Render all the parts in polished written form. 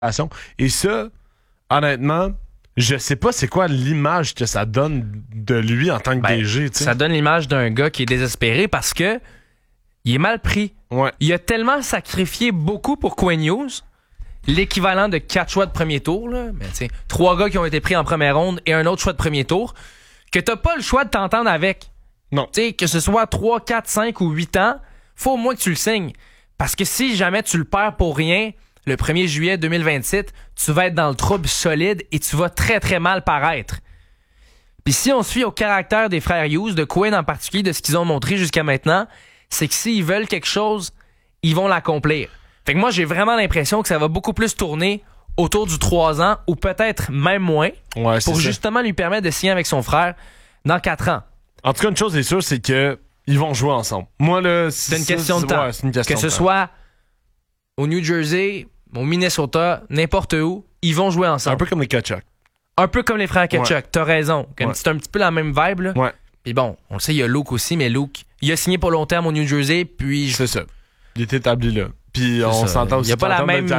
Et ça, honnêtement, je sais pas c'est quoi l'image que ça donne de lui en tant que DG. T'sais. Ça donne l'image d'un gars qui est désespéré parce que il est mal pris. Ouais. Il a tellement sacrifié beaucoup pour Quinn Hughes, l'équivalent de 4 choix de premier tour, là. Mais 3 gars qui ont été pris en première ronde et un autre choix de premier tour, que t'as pas le choix de t'entendre avec. Non. T'sais, que ce soit 3, 4, 5 ou 8 ans, faut au moins que tu le signes. Parce que si jamais tu le perds pour rien, le 1er juillet 2027, tu vas être dans le trouble solide et tu vas très très mal paraître. Puis si on se fie au caractère des frères Hughes, de Quinn en particulier, de ce qu'ils ont montré jusqu'à maintenant, c'est que s'ils veulent quelque chose, ils vont l'accomplir. Fait que moi, j'ai vraiment l'impression que ça va beaucoup plus tourner autour du 3 ans ou peut-être même moins pour justement lui permettre de signer avec son frère dans 4 ans. En tout cas, une chose est sûre, c'est que ils vont jouer ensemble. Moi, là, c'est une question de temps. Ouais, c'est une question que ce soit au New Jersey, au Minnesota, n'importe où, ils vont jouer ensemble. Un peu comme les Tkachuk. Un peu comme les frères Tkachuk. Ouais. T'as raison. C'est un petit peu la même vibe, là. Ouais. Puis bon, on le sait, il y a Luke aussi, mais Luke, il a signé pour long terme au New Jersey, puis... C'est ça. Il est établi là. Puis on s'entend aussi. Il n'y a pas la même...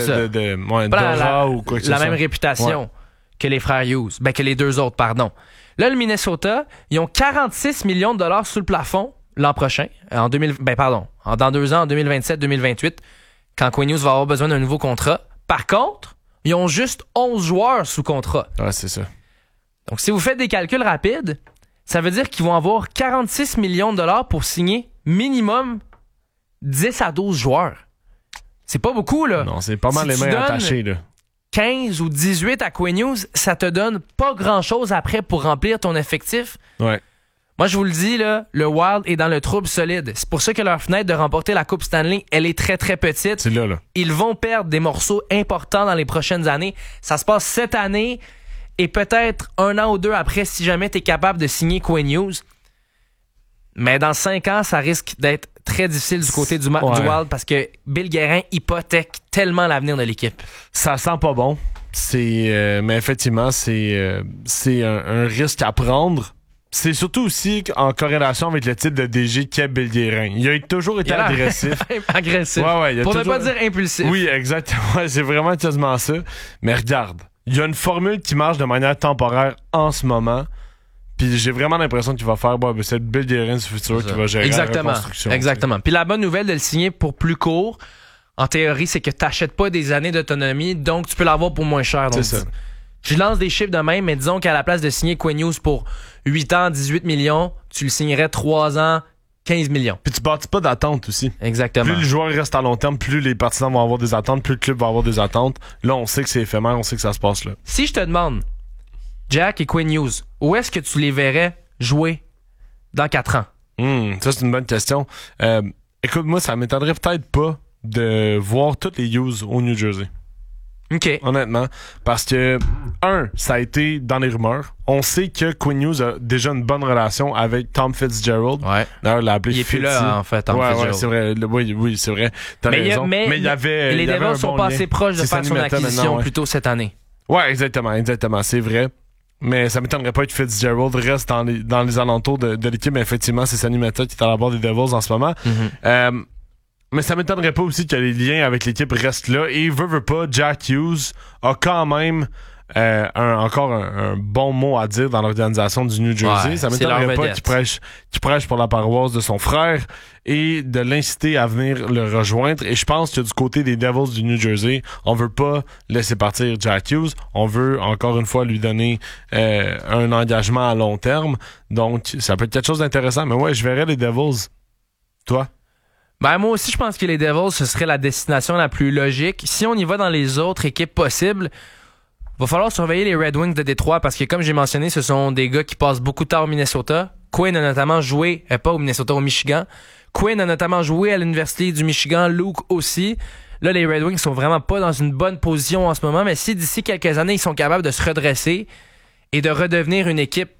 ou quoi que ce la soit. même réputation que les frères Hughes. Ben, que les deux autres, pardon. Là, le Minnesota, ils ont 46 millions de dollars sous le plafond l'an prochain. Dans 2 ans, en 2027-2028, quand Quinn Hughes va avoir besoin d'un nouveau contrat. Par contre, ils ont juste 11 joueurs sous contrat. Ouais, c'est ça. Donc, si vous faites des calculs rapides, ça veut dire qu'ils vont avoir 46 millions de dollars pour signer minimum 10 à 12 joueurs. C'est pas beaucoup, là. Non, c'est pas mal les mains attachées, là. 15 ou 18 à Quinn Hughes, ça te donne pas grand-chose après pour remplir ton effectif. Ouais. Moi, je vous le dis, là, le Wild est dans le trouble solide. C'est pour ça que leur fenêtre de remporter la Coupe Stanley, elle est très, très petite. C'est là. Ils vont perdre des morceaux importants dans les prochaines années. Ça se passe cette année et peut-être 1 an ou 2 après si jamais tu es capable de signer Quinn Hughes. Mais dans 5 ans, ça risque d'être très difficile du côté du Wild parce que Bill Guérin hypothèque tellement l'avenir de l'équipe. Ça sent pas bon. Mais effectivement, c'est un risque à prendre. C'est surtout aussi en corrélation avec le type de DG qu'est Bill Guérin. Il a toujours été agressif. Agressif. Ouais, pour ne pas dire impulsif. Oui, exactement. C'est vraiment quasiment ça. Mais regarde, il y a une formule qui marche de manière temporaire en ce moment. Puis j'ai vraiment l'impression qu'il va faire c'est Bill Guérin du futur qui va gérer la reconstruction. Exactement. Puis la bonne nouvelle de le signer pour plus court, en théorie, c'est que tu n'achètes pas des années d'autonomie, donc tu peux l'avoir pour moins cher. Donc, c'est ça. Je lance des chiffres de même, mais disons qu'à la place de signer Quinn Hughes pour 8 ans, 18 millions, tu le signerais 3 ans, 15 millions. Puis tu bâtis pas d'attente aussi. Exactement. Plus le joueur reste à long terme, plus les partisans vont avoir des attentes, plus le club va avoir des attentes. Là, on sait que c'est éphémère, on sait que ça se passe là. Si je te demande, Jack et Quinn Hughes, où est-ce que tu les verrais jouer dans 4 ans? Ça, c'est une bonne question. Écoute, moi, ça m'étonnerait peut-être pas de voir tous les Hughes au New Jersey. OK. Honnêtement. Parce que, ça a été dans les rumeurs. On sait que Quinn Hughes a déjà une bonne relation avec Tom Fitzgerald. Ouais. D'ailleurs, il l'a appelé il est plus là, en fait, Tom Fitzgerald. Ouais, c'est vrai. Oui, c'est vrai. T'as raison. Mais il y avait. Les Devils sont pas assez proches de faire son acquisition plus tôt cette année. Ouais, exactement. C'est vrai. Mais ça m'étonnerait pas que Fitzgerald reste dans les alentours de l'équipe. Mais effectivement, c'est Sonny Mehta qui est à la barre des Devils en ce moment. Mm-hmm. Mais ça m'étonnerait pas aussi que les liens avec l'équipe restent là. Et veut pas, Jack Hughes a quand même encore un bon mot à dire dans l'organisation du New Jersey. Ouais, ça m'étonnerait pas qu'il prêche pour la paroisse de son frère et de l'inciter à venir le rejoindre. Et je pense que du côté des Devils du New Jersey, on veut pas laisser partir Jack Hughes. On veut encore une fois lui donner un engagement à long terme. Donc, ça peut être quelque chose d'intéressant. Mais ouais, je verrais les Devils. Toi? Ben, moi aussi, je pense que les Devils, ce serait la destination la plus logique. Si on y va dans les autres équipes possibles, va falloir surveiller les Red Wings de Détroit parce que, comme j'ai mentionné, ce sont des gars qui passent beaucoup de temps au Minnesota. Quinn a notamment joué, pas au Minnesota, au Michigan. Quinn a notamment joué à l'Université du Michigan, Luke aussi. Là, les Red Wings sont vraiment pas dans une bonne position en ce moment, mais si d'ici quelques années, ils sont capables de se redresser et de redevenir une équipe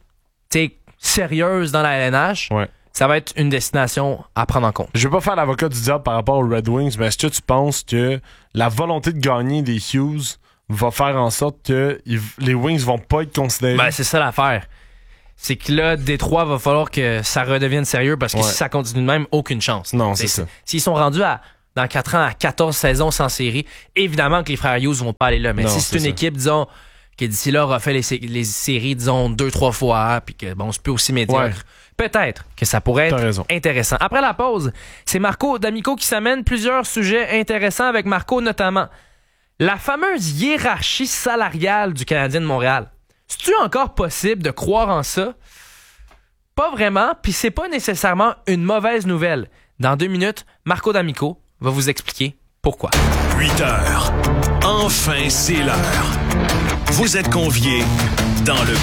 sérieuse dans la LNH, ça va être une destination à prendre en compte. Je vais pas faire l'avocat du diable par rapport aux Red Wings, mais est-ce que tu penses que la volonté de gagner des Hughes va faire en sorte que les Wings vont pas être considérés? Ben, c'est ça l'affaire. C'est que là, Détroit, va falloir que ça redevienne sérieux parce que si ça continue de même, aucune chance. Non, c'est ça. S'ils sont rendus à dans 4 ans à 14 saisons sans série, évidemment que les frères Hughes vont pas aller là. Mais non, si c'est une équipe, disons, qui d'ici là aura fait les séries, disons, 2-3 fois, puis que bon, c'est plus aussi médiocre, peut-être que ça pourrait être intéressant. Après la pause, c'est Marco D'Amico qui s'amène plusieurs sujets intéressants avec Marco, notamment la fameuse hiérarchie salariale du Canadien de Montréal. C'est-tu encore possible de croire en ça? Pas vraiment, puis c'est pas nécessairement une mauvaise nouvelle. Dans 2 minutes, Marco D'Amico va vous expliquer pourquoi. 8 heures. Enfin, c'est l'heure. Vous êtes conviés dans le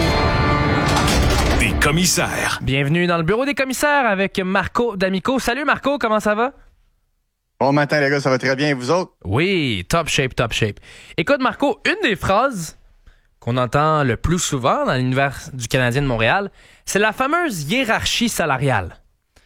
bureau des commissaires. Bienvenue dans le bureau des commissaires avec Marco D'Amico. Salut Marco, comment ça va? Bon matin les gars, ça va très bien, et vous autres? Oui, top shape, top shape. Écoute Marco, une des phrases qu'on entend le plus souvent dans l'univers du Canadien de Montréal, c'est la fameuse hiérarchie salariale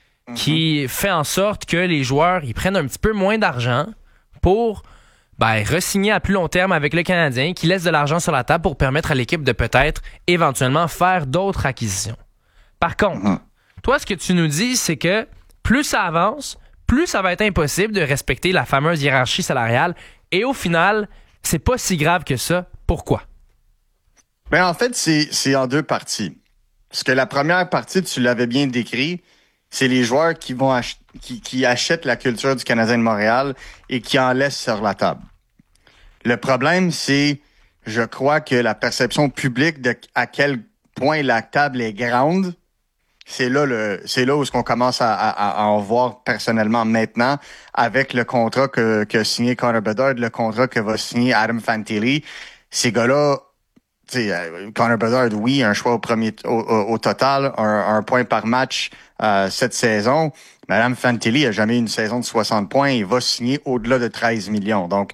qui fait en sorte que les joueurs ils prennent un petit peu moins d'argent pour re-signer à plus long terme avec le Canadien, qui laisse de l'argent sur la table pour permettre à l'équipe de peut-être éventuellement faire d'autres acquisitions. Par contre, toi, ce que tu nous dis, c'est que plus ça avance, plus ça va être impossible de respecter la fameuse hiérarchie salariale et au final, c'est pas si grave que ça. Pourquoi? Ben en fait, c'est en 2 parties. Parce que la première partie, tu l'avais bien décrit, c'est les joueurs qui vont qui achètent la culture du Canadien de Montréal et qui en laissent sur la table. Le problème, c'est, je crois que la perception publique de à quel point la table est grande, c'est là où ce qu'on commence à en voir personnellement maintenant avec le contrat que signé Connor Bedard, le contrat que va signer Adam Fantilli. Ces gars-là, Connor Bedard, oui, un choix au total, un point par match cette saison. Madame Fantilli a jamais eu une saison de 60 points. Il va signer au-delà de 13 millions. Donc,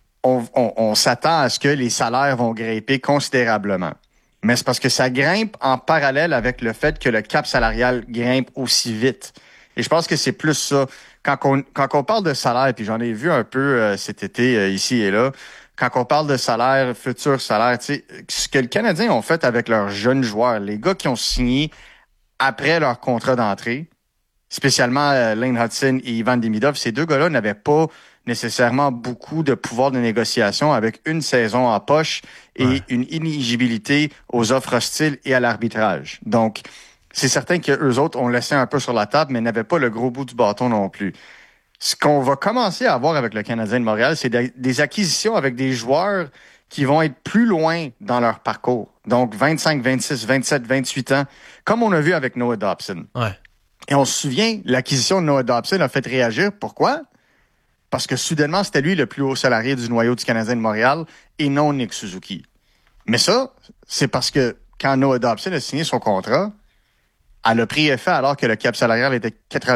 on s'attend à ce que les salaires vont grimper considérablement. Mais c'est parce que ça grimpe en parallèle avec le fait que le cap salarial grimpe aussi vite. Et je pense que c'est plus ça. Quand on parle de salaire, puis j'en ai vu un peu cet été ici et là, quand on parle de salaire, futur salaire, tu sais, ce que les Canadiens ont fait avec leurs jeunes joueurs, les gars qui ont signé après leur contrat d'entrée, spécialement Lane Hudson et Ivan Demidov, ces 2 gars-là n'avaient pas nécessairement beaucoup de pouvoir de négociation avec une saison en poche et une inéligibilité aux offres hostiles et à l'arbitrage. Donc, c'est certain qu'eux autres ont laissé un peu sur la table, mais n'avaient pas le gros bout du bâton non plus. Ce qu'on va commencer à avoir avec le Canadien de Montréal, c'est des acquisitions avec des joueurs qui vont être plus loin dans leur parcours. Donc, 25, 26, 27, 28 ans, comme on a vu avec Noah Dobson. Ouais. Et on se souvient, l'acquisition de Noah Dobson a fait réagir. Pourquoi? Parce que soudainement, c'était lui le plus haut salarié du noyau du Canadien de Montréal et non Nick Suzuki. Mais ça, c'est parce que quand Noah Dobson a signé son contrat, elle a pris effet alors que le cap salarial était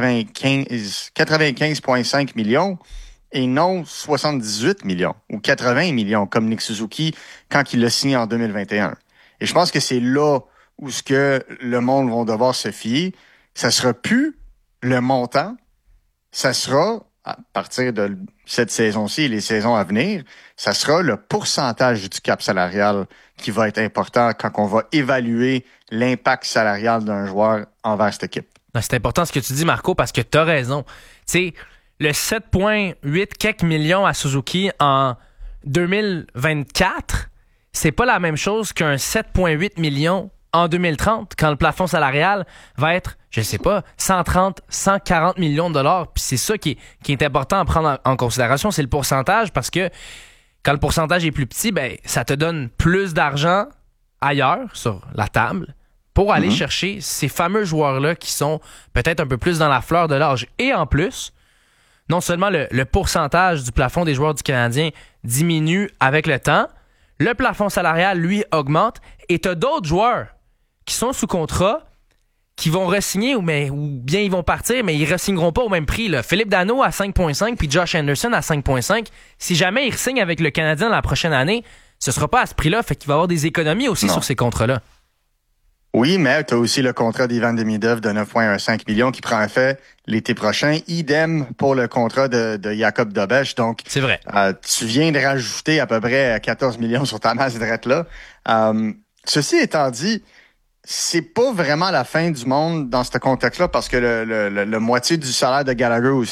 95,5 millions et non 78 millions ou 80 millions comme Nick Suzuki quand il l'a signé en 2021. Et je pense que c'est là où ce que le monde va devoir se fier. Ça sera plus le montant, ça sera à partir de cette saison-ci et les saisons à venir, ça sera le pourcentage du cap salarial qui va être important quand on va évaluer l'impact salarial d'un joueur envers cette équipe. C'est important ce que tu dis, Marco, parce que tu as raison. Tu sais, le 7,8 quelques millions à Suzuki en 2024, c'est pas la même chose qu'un 7,8 millions en 2030, quand le plafond salarial va être, je sais pas, 130, 140 millions de dollars. Puis c'est ça qui est important à prendre en considération, c'est le pourcentage, parce que quand le pourcentage est plus petit, ben ça te donne plus d'argent ailleurs, sur la table, pour aller chercher ces fameux joueurs-là qui sont peut-être un peu plus dans la fleur de l'âge. Et en plus, non seulement le pourcentage du plafond des joueurs du Canadien diminue avec le temps, le plafond salarial, lui, augmente, et tu as d'autres joueurs qui sont sous contrat, qui vont re-signer ou bien ils vont partir, mais ils re-signeront pas au même prix. Là. Philippe Danault à 5,5 puis Josh Anderson à 5,5. Si jamais ils re-signent avec le Canadien la prochaine année, ce sera pas à ce prix-là, fait qu'il va y avoir des économies aussi sur ces contrats-là. Oui, mais tu as aussi le contrat d'Ivan Demidov de 9,15 millions qui prend effet l'été prochain. Idem pour le contrat de Jacob Dobeš. Donc, c'est vrai. Tu viens de rajouter à peu près 14 millions sur ta masse de dette là. Ceci étant dit, c'est pas vraiment la fin du monde dans ce contexte-là parce que le moitié du salaire de Gallagher aussi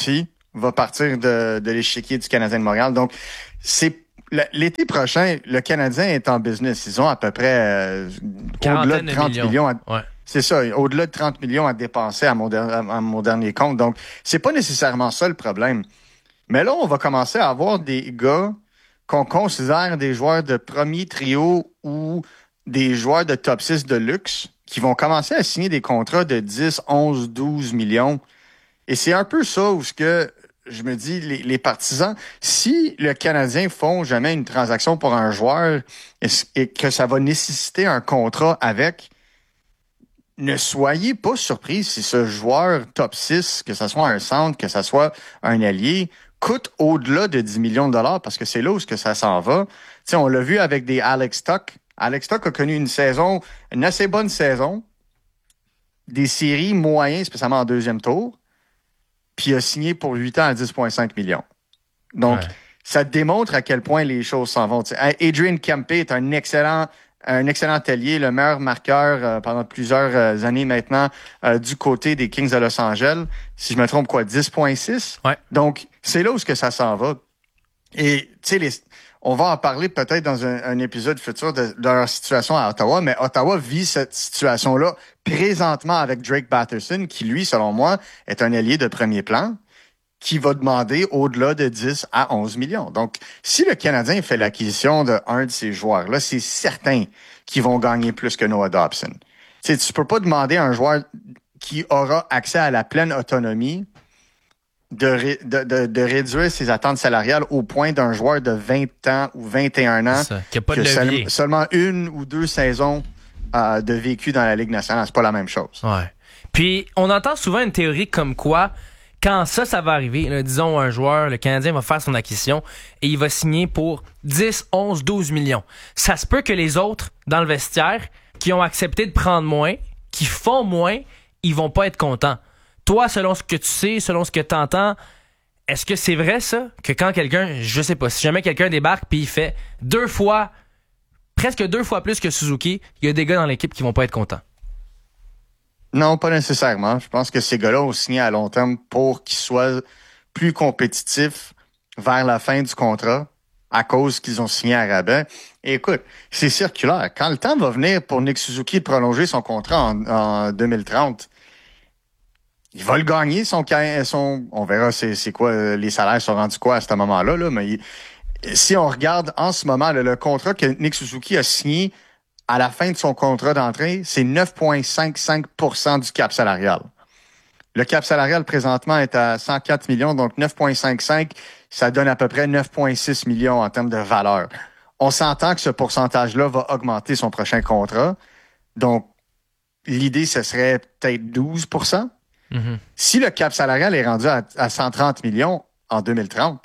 va partir de l'échiquier du Canadien de Montréal. Donc, l'été prochain, le Canadien est en business. Ils ont à peu près au-delà de 30 millions. Ouais. C'est ça, au-delà de 30 millions à dépenser à mon dernier compte. Donc, c'est pas nécessairement ça le problème. Mais là, on va commencer à avoir des gars qu'on considère des joueurs de premier trio ou des joueurs de top 6 de luxe qui vont commencer à signer des contrats de 10, 11, 12 millions. Et c'est un peu ça où ce que je me dis, les partisans, si le Canadien font jamais une transaction pour un joueur et que ça va nécessiter un contrat avec, ne soyez pas surpris si ce joueur top 6, que ce soit un centre, que ce soit un allié, coûte au-delà de 10 millions de dollars parce que c'est là où que ça s'en va. T'sais, on l'a vu avec des Alex Tuch. Alex Tuch a connu une assez bonne saison, des séries moyennes, spécialement en deuxième tour, puis il a signé pour 8 ans à 10,5 millions. Donc, ça démontre à quel point les choses s'en vont. T'sais, Adrian Kempe est un excellent allié, le meilleur marqueur pendant plusieurs années maintenant du côté des Kings de Los Angeles. Si je me trompe, 10,6? Ouais. Donc, c'est là où que ça s'en va. Et, tu sais, on va en parler peut-être dans un épisode futur de leur situation à Ottawa, mais Ottawa vit cette situation-là présentement avec Drake Batherson, qui, lui, selon moi, est un allié de premier plan, qui va demander au-delà de 10 à 11 millions. Donc, si le Canadien fait l'acquisition d'un de ces joueurs-là, c'est certain qu'ils vont gagner plus que Noah Dobson. Tu sais, tu peux pas demander à un joueur qui aura accès à la pleine autonomie de réduire ses attentes salariales au point d'un joueur de 20 ans ou 21 ans qui a pas de levier. Seulement 1 ou 2 saisons de vécu dans la Ligue nationale. C'est pas la même chose. Ouais. Puis, on entend souvent une théorie comme quoi quand ça va arriver, là, disons un joueur, le Canadien va faire son acquisition et il va signer pour 10, 11, 12 millions. Ça se peut que les autres, dans le vestiaire, qui ont accepté de prendre moins, qui font moins, ils vont pas être contents. Toi, selon ce que tu sais, selon ce que tu entends, est-ce que c'est vrai ça? Que quand quelqu'un, je sais pas, si jamais quelqu'un débarque puis il fait presque 2 fois plus que Suzuki, il y a des gars dans l'équipe qui vont pas être contents. Non, pas nécessairement. Je pense que ces gars-là ont signé à long terme pour qu'ils soient plus compétitifs vers la fin du contrat à cause qu'ils ont signé à rabais. Et écoute, c'est circulaire. Quand le temps va venir pour Nick Suzuki de prolonger son contrat en 2030, il va le gagner, on verra c'est quoi, les salaires sont rendus quoi à ce moment-là, là, mais si on regarde en ce moment le contrat que Nick Suzuki a signé à la fin de son contrat d'entrée, c'est 9,55% du cap salarial. Le cap salarial présentement est à 104 millions, donc 9,55, ça donne à peu près 9,6 millions en termes de valeur. On s'entend que ce pourcentage-là va augmenter son prochain contrat. Donc, l'idée, ce serait peut-être 12%. Mm-hmm. Si le cap salarial est rendu à 130 millions en 2030,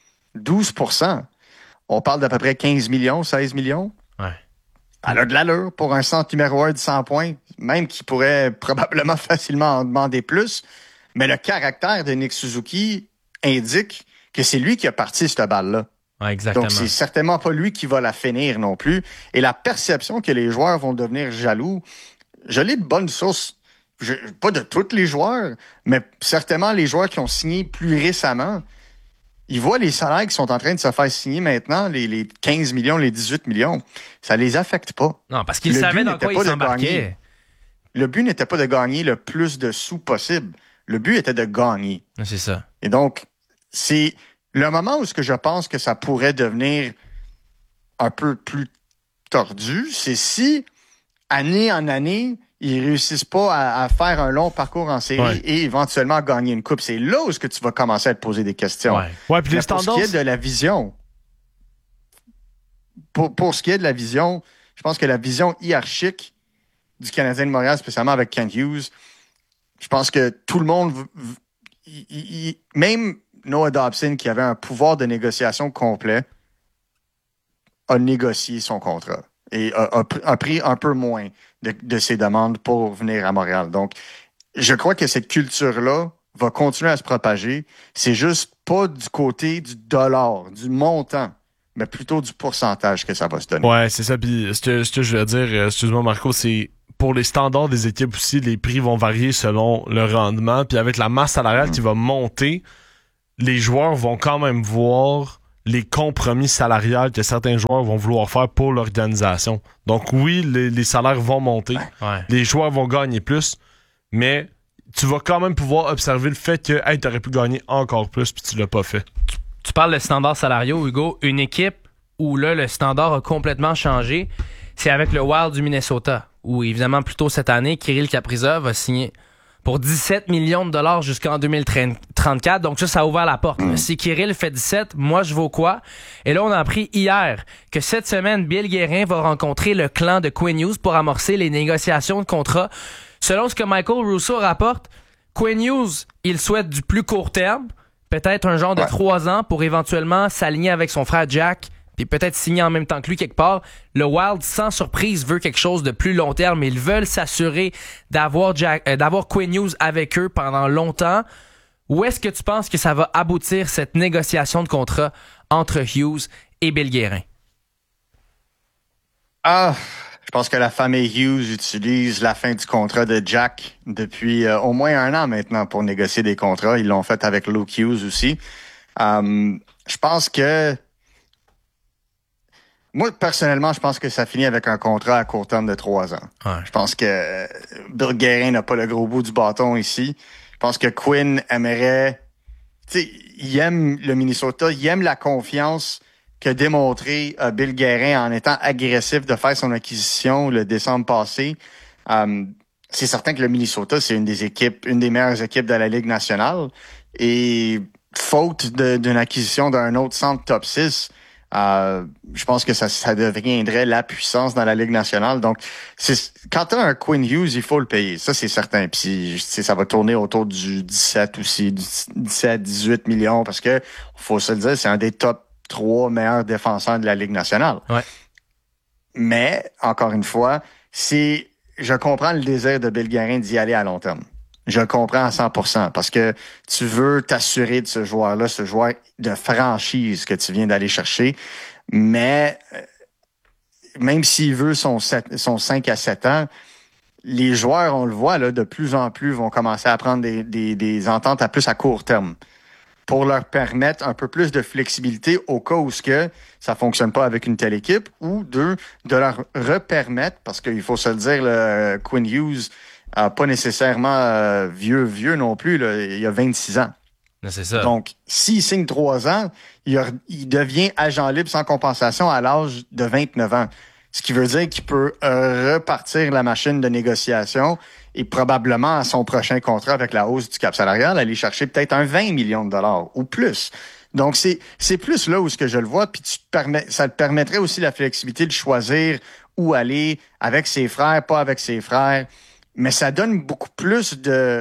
12%, on parle d'à peu près 15 millions, 16 millions. Ouais. Elle a de l'allure pour un centre numéro 1 de 100 points, même qui pourrait probablement facilement en demander plus. Mais le caractère de Nick Suzuki indique que c'est lui qui a parti cette balle-là. Ouais, exactement. Donc, c'est certainement pas lui qui va la finir non plus. Et la perception que les joueurs vont devenir jaloux, je l'ai de bonnes sources. Pas de tous les joueurs, mais certainement les joueurs qui ont signé plus récemment. Ils voient les salaires qui sont en train de se faire signer maintenant, les 15 millions, les 18 millions. Ça les affecte pas. Non, parce qu'ils savaient dans quoi ils s'embarquaient. Le but n'était pas de gagner le plus de sous possible. Le but était de gagner. C'est ça. Et donc, c'est le moment où je pense que ça pourrait devenir un peu plus tordu, c'est si, année en année, ils réussissent pas à faire un long parcours en série et éventuellement gagner une coupe. C'est là où tu vas commencer à te poser des questions. Ouais, puis les standards... Pour ce qui est de la vision, pour ce qui est de la vision, je pense que la vision hiérarchique du Canadien de Montréal, spécialement avec Kent Hughes, je pense que tout le monde, même Noah Dobson, qui avait un pouvoir de négociation complet, a négocié son contrat et a pris un peu moins de ses demandes pour venir à Montréal. Donc, je crois que cette culture-là va continuer à se propager. C'est juste pas du côté du dollar, du montant, mais plutôt du pourcentage que ça va se donner. Ouais, c'est ça. Puis, ce que je veux dire, excuse-moi Marco, c'est pour les standards des équipes aussi, les prix vont varier selon le rendement. Puis avec la masse salariale qui va monter, les joueurs vont quand même voir les compromis salariales que certains joueurs vont vouloir faire pour l'organisation. Donc oui, les salaires vont monter, les joueurs vont gagner plus, mais tu vas quand même pouvoir observer le fait que hey, t'aurais pu gagner encore plus puis tu l'as pas fait. Tu parles de standards salariaux, Hugo. Une équipe où là, le standard a complètement changé, c'est avec le Wild du Minnesota, où évidemment plus tôt cette année, Kirill Kaprizov a signé pour 17 millions de dollars jusqu'en 2034. Donc ça a ouvert la porte. Si Kirill fait 17, moi je vaux quoi? Et là, on a appris hier que cette semaine, Bill Guérin va rencontrer le clan de Quinn Hughes pour amorcer les négociations de contrat. Selon ce que Michael Russo rapporte, Quinn Hughes, il souhaite du plus court terme, peut-être un genre de 3 ans pour éventuellement s'aligner avec son frère Jack, puis peut-être signer en même temps que lui quelque part. Le Wild, sans surprise, veut quelque chose de plus long terme. Ils veulent s'assurer d'avoir Quinn Hughes avec eux pendant longtemps. Où est-ce que tu penses que ça va aboutir, cette négociation de contrat entre Hughes et Bill Guérin? Je pense que la famille Hughes utilise la fin du contrat de Jack depuis au moins 1 an maintenant pour négocier des contrats. Ils l'ont fait avec Luke Hughes aussi. Je pense que moi, personnellement, je pense que ça finit avec un contrat à court terme de 3 ans. Ouais. Je pense que Bill Guérin n'a pas le gros bout du bâton ici. Je pense que Quinn aimerait... Tu sais, il aime le Minnesota, il aime la confiance qu'a démontré Bill Guérin en étant agressif de faire son acquisition le décembre passé. C'est certain que le Minnesota, c'est une des meilleures équipes de la Ligue nationale. Et faute d'une acquisition d'un autre centre top 6... je pense que ça deviendrait la puissance dans la Ligue nationale. Donc, quand tu as un Quinn Hughes, il faut le payer. Ça, c'est certain. Puis, ça va tourner autour du 17 aussi, du 17-18 millions parce que, faut se le dire, c'est un des top 3 meilleurs défenseurs de la Ligue nationale. Ouais. Mais, encore une fois, je comprends le désir de Bill Guérin d'y aller à long terme. Je le comprends à 100% parce que tu veux t'assurer de ce joueur-là, ce joueur de franchise que tu viens d'aller chercher. Mais même s'il veut son 5 à 7 ans, les joueurs, on le voit, là, de plus en plus vont commencer à prendre des ententes à court terme pour leur permettre un peu plus de flexibilité au cas où ça fonctionne pas avec une telle équipe ou de leur repermettre, parce qu'il faut se le dire, le Quinn Hughes pas nécessairement vieux non plus. Là. Il a 26 ans. C'est ça. Donc, s'il signe 3 ans, il devient agent libre sans compensation à l'âge de 29 ans. Ce qui veut dire qu'il peut repartir la machine de négociation et probablement à son prochain contrat avec la hausse du cap salarial, aller chercher peut-être un 20 millions de dollars ou plus. Donc, c'est plus là où ce que je le vois. Puis ça te permettrait aussi la flexibilité de choisir où aller avec ses frères, pas avec ses frères. Mais ça donne beaucoup plus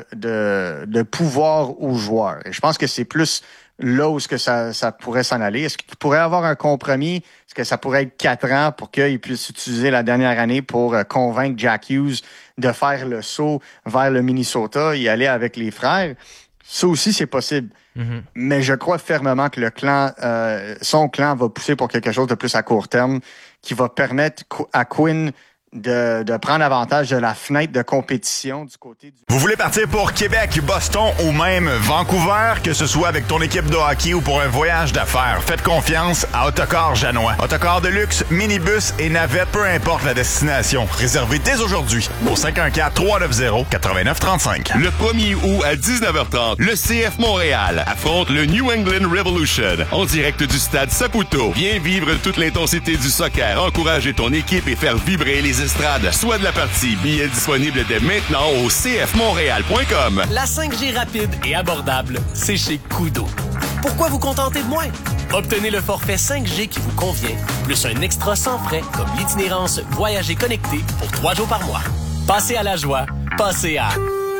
de pouvoir aux joueurs. Et je pense que c'est plus là où ce que ça pourrait s'en aller. Est-ce qu'il pourrait avoir un compromis? Est-ce que ça pourrait être 4 ans pour qu'il puisse utiliser la dernière année pour convaincre Jack Hughes de faire le saut vers le Minnesota et aller avec les frères? Ça aussi, c'est possible. Mm-hmm. Mais je crois fermement que son clan va pousser pour quelque chose de plus à court terme qui va permettre à Quinn de prendre avantage de la fenêtre de compétition du côté du... Vous voulez partir pour Québec, Boston ou même Vancouver, que ce soit avec ton équipe de hockey ou pour un voyage d'affaires, faites confiance à Autocar Janois. Autocar de luxe, minibus et navette, peu importe la destination. Réservez dès aujourd'hui au 514-390-8935. Le 1er août à 19h30, le CF Montréal affronte le New England Revolution en direct du stade Saputo. Viens vivre toute l'intensité du soccer, encourager ton équipe et faire vibrer les estrades. Soit de la partie. Billets disponibles dès maintenant au cfmontréal.com. La 5G rapide et abordable, c'est chez Koodo. Pourquoi vous contenter de moins? Obtenez le forfait 5G qui vous convient, plus un extra sans frais comme l'itinérance Voyager connecté pour 3 jours par mois. Passez à la joie. Passez à...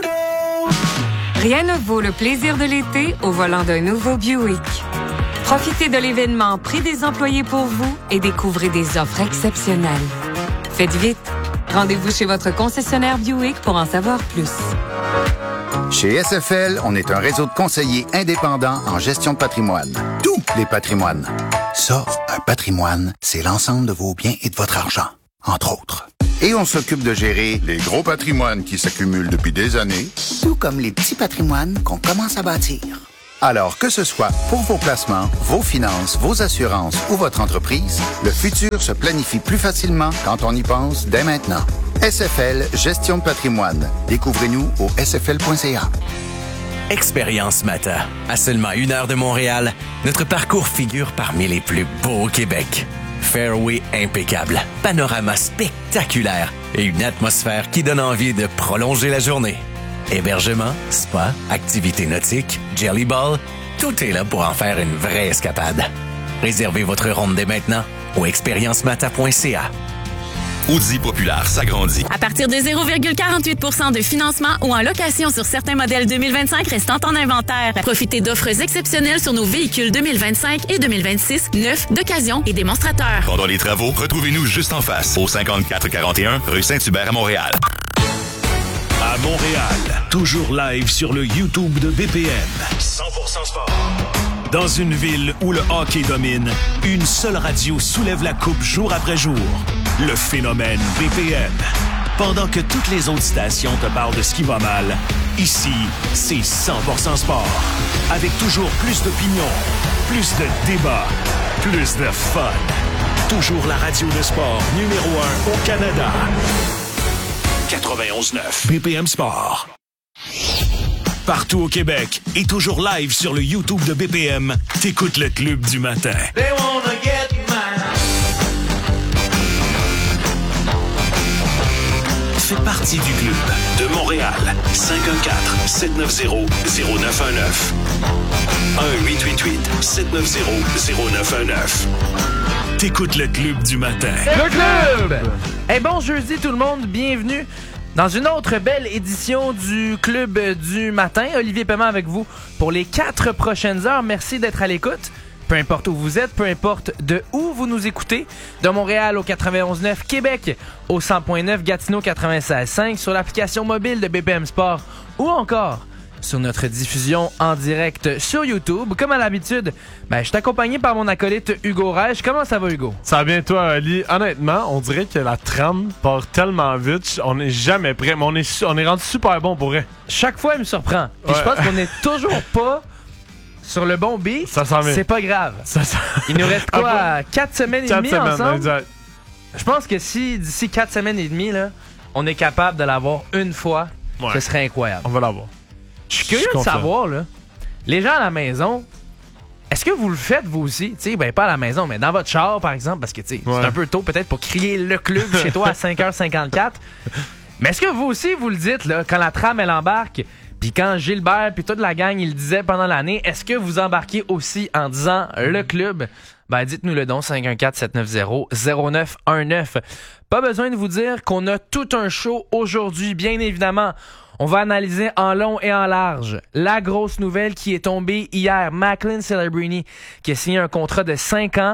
Rien ne vaut le plaisir de l'été au volant d'un nouveau Buick. Profitez de l'événement Prix des employés pour vous et découvrez des offres exceptionnelles. Faites vite. Rendez-vous chez votre concessionnaire Buick pour en savoir plus. Chez SFL, on est un réseau de conseillers indépendants en gestion de patrimoine. Tous les patrimoines. Ça, un patrimoine, c'est l'ensemble de vos biens et de votre argent, entre autres. Et on s'occupe de gérer les gros patrimoines qui s'accumulent depuis des années, tout comme les petits patrimoines qu'on commence à bâtir. Alors que ce soit pour vos placements, vos finances, vos assurances ou votre entreprise, le futur se planifie plus facilement quand on y pense dès maintenant. SFL Gestion de patrimoine. Découvrez-nous au sfl.ca. Expérience Mata. À seulement 1 heure de Montréal, notre parcours figure parmi les plus beaux au Québec. Fairway impeccable, panorama spectaculaire et une atmosphère qui donne envie de prolonger la journée. Hébergement, spa, activités nautiques, jelly ball, tout est là pour en faire une vraie escapade. Réservez votre ronde dès maintenant au expériencemata.ca. Audi Populaire s'agrandit. À partir de 0,48% de financement ou en location sur certains modèles 2025 restant en inventaire. Profitez d'offres exceptionnelles sur nos véhicules 2025 et 2026, neufs, d'occasion et démonstrateurs. Pendant les travaux, retrouvez-nous juste en face, au 5441 rue Saint-Hubert à Montréal. À Montréal, toujours live sur le YouTube de BPM. 100% sport. Dans une ville où le hockey domine, une seule radio soulève la coupe jour après jour. Le phénomène BPM. Pendant que toutes les autres stations te parlent de ce qui va mal, ici, c'est 100% sport. Avec toujours plus d'opinions, plus de débats, plus de fun. Toujours la radio de sport numéro 1 au Canada. 91.9 BPM Sport. Partout au Québec et toujours live sur le YouTube de BPM, t'écoutes le Club du matin. They wanna get mine. Fais partie du club de Montréal. 514-790-0919. 1-888-790-0919. T'écoutes le Club du matin. Le Club! Hey, bon jeudi tout le monde, bienvenue dans une autre belle édition du Club du matin. Olivier Paiement avec vous pour les 4 prochaines heures. Merci d'être à l'écoute. Peu importe où vous êtes, peu importe de où vous nous écoutez. De Montréal au 91.9, Québec au 100.9, Gatineau 96.5, sur l'application mobile de BPM Sport ou encore sur notre diffusion en direct sur YouTube. Comme à l'habitude, je suis accompagné par mon acolyte Hugo Reich. Comment ça va, Hugo? Ça va bien, toi, Ali? Honnêtement, on dirait que la trame part tellement vite. On n'est jamais prêt, mais on est rendu super bon pour vrai. Chaque fois, il me surprend. Puis je pense qu'on est toujours pas sur le bon beat. Ça s'en vient. C'est pas grave. Il nous reste quoi? 4 semaines et demie ensemble? Exact. Je pense que si d'ici 4 semaines et demie, là, on est capable de l'avoir une fois, ce serait incroyable. On va l'avoir. Je suis curieux de savoir, là, les gens à la maison, est-ce que vous le faites vous aussi? T'sais, pas à la maison, mais dans votre char, par exemple, parce que c'est un peu tôt peut-être pour crier le club chez toi à 5h54. Mais est-ce que vous aussi, vous le dites, là, quand la trame, elle embarque, puis quand Gilbert puis toute la gang, il le disait pendant l'année, est-ce que vous embarquez aussi en disant le club? Dites-nous le don, 514-790-0919. Pas besoin de vous dire qu'on a tout un show aujourd'hui, bien évidemment. On va analyser en long et en large la grosse nouvelle qui est tombée hier. Macklin Celebrini qui a signé un contrat de 5 ans,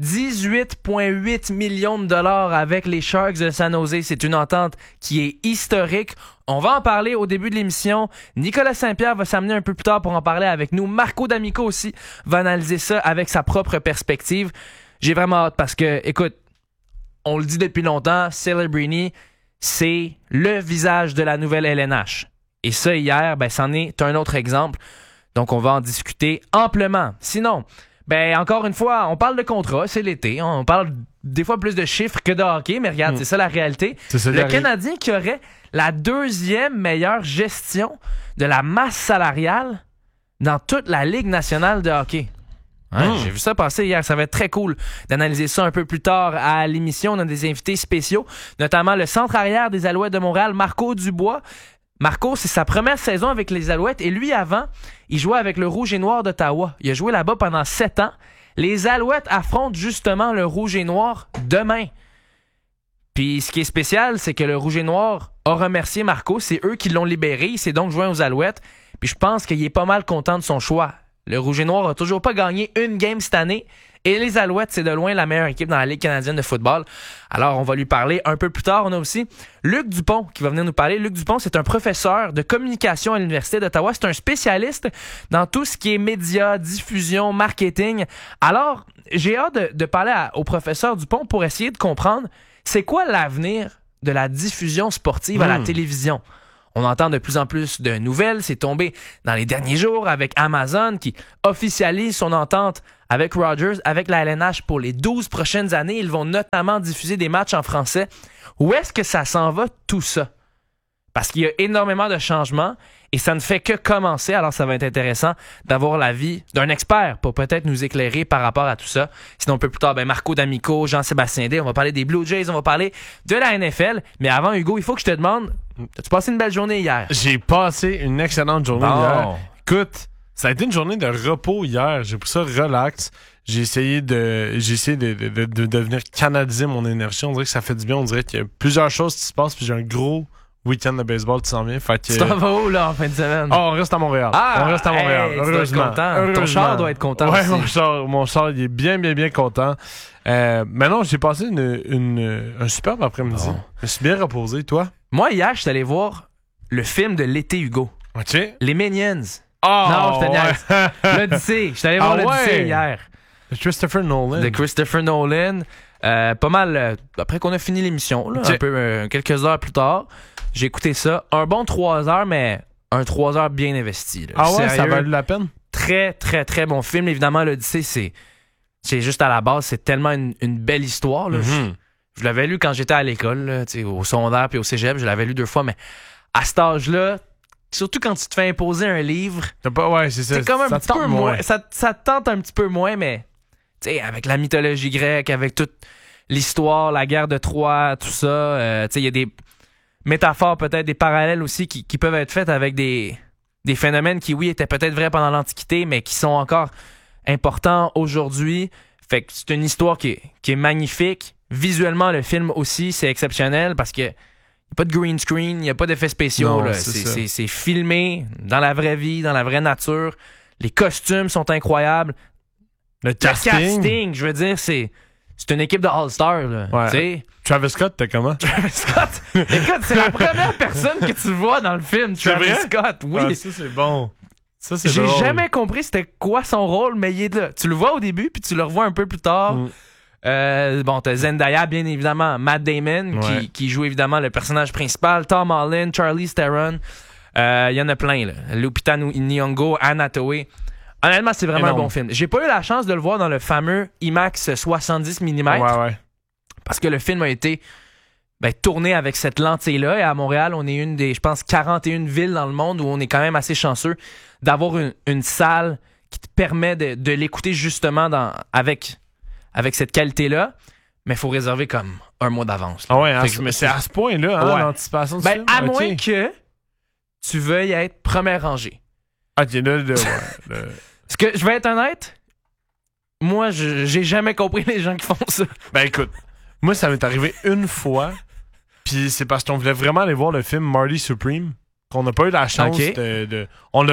18,8 millions de dollars avec les Sharks de San Jose. C'est une entente qui est historique. On va en parler au début de l'émission. Nicolas Saint-Pierre va s'amener un peu plus tard pour en parler avec nous. Marco D'Amico aussi va analyser ça avec sa propre perspective. J'ai vraiment hâte parce que, écoute, on le dit depuis longtemps, Celebrini, c'est le visage de la nouvelle LNH. Et ça, hier, c'en est un autre exemple. Donc, on va en discuter amplement. Sinon, encore une fois, on parle de contrat, c'est l'été. On parle des fois plus de chiffres que de hockey, mais regarde, c'est ça la réalité. Le Canadien qui aurait la 2e meilleure gestion de la masse salariale dans toute la Ligue nationale de hockey. J'ai vu ça passer hier, ça va être très cool d'analyser ça un peu plus tard à l'émission. On a des invités spéciaux, notamment le centre arrière des Alouettes de Montréal, Marco Dubois. Marco, c'est sa première saison avec les Alouettes et lui, avant, il jouait avec le Rouge et Noir d'Ottawa. Il a joué là-bas pendant 7 ans. Les Alouettes affrontent justement le Rouge et Noir demain. Puis ce qui est spécial, c'est que le Rouge et Noir a remercié Marco. C'est eux qui l'ont libéré. Il s'est donc joint aux Alouettes. Puis je pense qu'il est pas mal content de son choix. Le Rouge et Noir a toujours pas gagné une game cette année. Et les Alouettes, c'est de loin la meilleure équipe dans la Ligue canadienne de football. Alors, on va lui parler un peu plus tard. On a aussi Luc Dupont qui va venir nous parler. Luc Dupont, c'est un professeur de communication à l'Université d'Ottawa. C'est un spécialiste dans tout ce qui est médias, diffusion, marketing. Alors, j'ai hâte de parler au professeur Dupont pour essayer de comprendre c'est quoi l'avenir de la diffusion sportive à la télévision. On entend de plus en plus de nouvelles. C'est tombé dans les derniers jours avec Amazon qui officialise son entente avec Rogers, avec la LNH pour les 12 prochaines années. Ils vont notamment diffuser des matchs en français. Où est-ce que ça s'en va, tout ça? Parce qu'il y a énormément de changements et ça ne fait que commencer. Alors, ça va être intéressant d'avoir l'avis d'un expert pour peut-être nous éclairer par rapport à tout ça. Sinon, un peu plus tard, Marco D'Amico, Jean-Sébastien Day, on va parler des Blue Jays, on va parler de la NFL. Mais avant, Hugo, il faut que je te demande, as-tu passé une belle journée hier? J'ai passé une excellente journée hier. Écoute, ça a été une journée de repos hier. J'ai pris ça relax. J'ai essayé de venir canaliser mon énergie. On dirait que ça fait du bien. On dirait qu'il y a plusieurs choses qui se passent. Puis j'ai un gros week-end de baseball qui s'en vient. Fait que... Tu t'en vas où, là, en fin de semaine? Oh, on reste à Montréal. Ah, on reste à Montréal. Heureusement. Content. Ton char doit être content ouais, aussi. Mon char, il est bien content. Maintenant, j'ai passé un superbe après-midi. Oh. Je me suis bien reposé. Toi? Moi, hier, je suis allé voir le film de l'été, Hugo. OK. Les Minions. Oh, non, je te niaise. L'Odyssée. Je suis allé voir l'Odyssée hier. De Christopher Nolan. De Christopher Nolan. Pas mal, après qu'on a fini l'émission, là, un peu quelques heures plus tard, j'ai écouté ça. Un bon 3 heures, mais un 3 heures bien investi. Là. Ah ouais, sérieux, ça valait la peine? Très, très, très bon film. Évidemment, l'Odyssée, c'est juste à la base, c'est tellement une belle histoire. Là. Mm-hmm. Je l'avais lu quand j'étais à l'école, là, au secondaire puis au cégep, je l'avais lu 2 fois, mais à cet âge-là, surtout quand tu te fais imposer un livre, c'est comme un ça petit peu moins. Ça te tente un petit peu moins, mais avec la mythologie grecque, avec toute l'histoire, la guerre de Troie, tout ça, il y a des métaphores, peut-être des parallèles aussi qui peuvent être faites avec des phénomènes qui, oui, étaient peut-être vrais pendant l'Antiquité, mais qui sont encore importants aujourd'hui. Fait que c'est une histoire qui est magnifique. Visuellement, le film aussi, c'est exceptionnel parce que il n'y a pas de green screen, il n'y a pas d'effets spéciaux. Non, c'est filmé dans la vraie vie, dans la vraie nature. Les costumes sont incroyables. Le casting, je veux dire, c'est une équipe de All-Star. Ouais. Travis Scott, t'es comment? Travis Scott? Écoute, c'est la première personne que tu vois dans le film, Travis Scott. Oui. Ah, ça, c'est bon. Ça, c'est J'ai drôle. jamais compris c'était quoi son rôle, mais il est là. Tu le vois au début, puis tu le revois un peu plus tard. T'as Zendaya, bien évidemment, Matt Damon, qui joue évidemment le personnage principal, Tom Holland, Charlize Theron. Il y en a plein, là. Lupita Nyong'o, Anna Hathaway. Honnêtement, c'est vraiment un bon film. J'ai pas eu la chance de le voir dans le fameux IMAX 70 mm. Ouais. Parce que le film a été tourné avec cette lentille-là. Et à Montréal, on est une des, je pense, 41 villes dans le monde où on est quand même assez chanceux d'avoir une salle qui te permet de l'écouter justement avec cette qualité-là. Mais il faut réserver comme un mois d'avance. Ah ouais, c'est à ce point-là, l'anticipation du film? À moins que tu veuilles être première rangée. Ok, là, Parce que, je vais être honnête, moi, j'ai jamais compris les gens qui font ça. Ben écoute, moi, ça m'est arrivé une fois, puis c'est parce qu'on voulait vraiment aller voir le film Marty Supreme, qu'on n'a pas eu la chance de...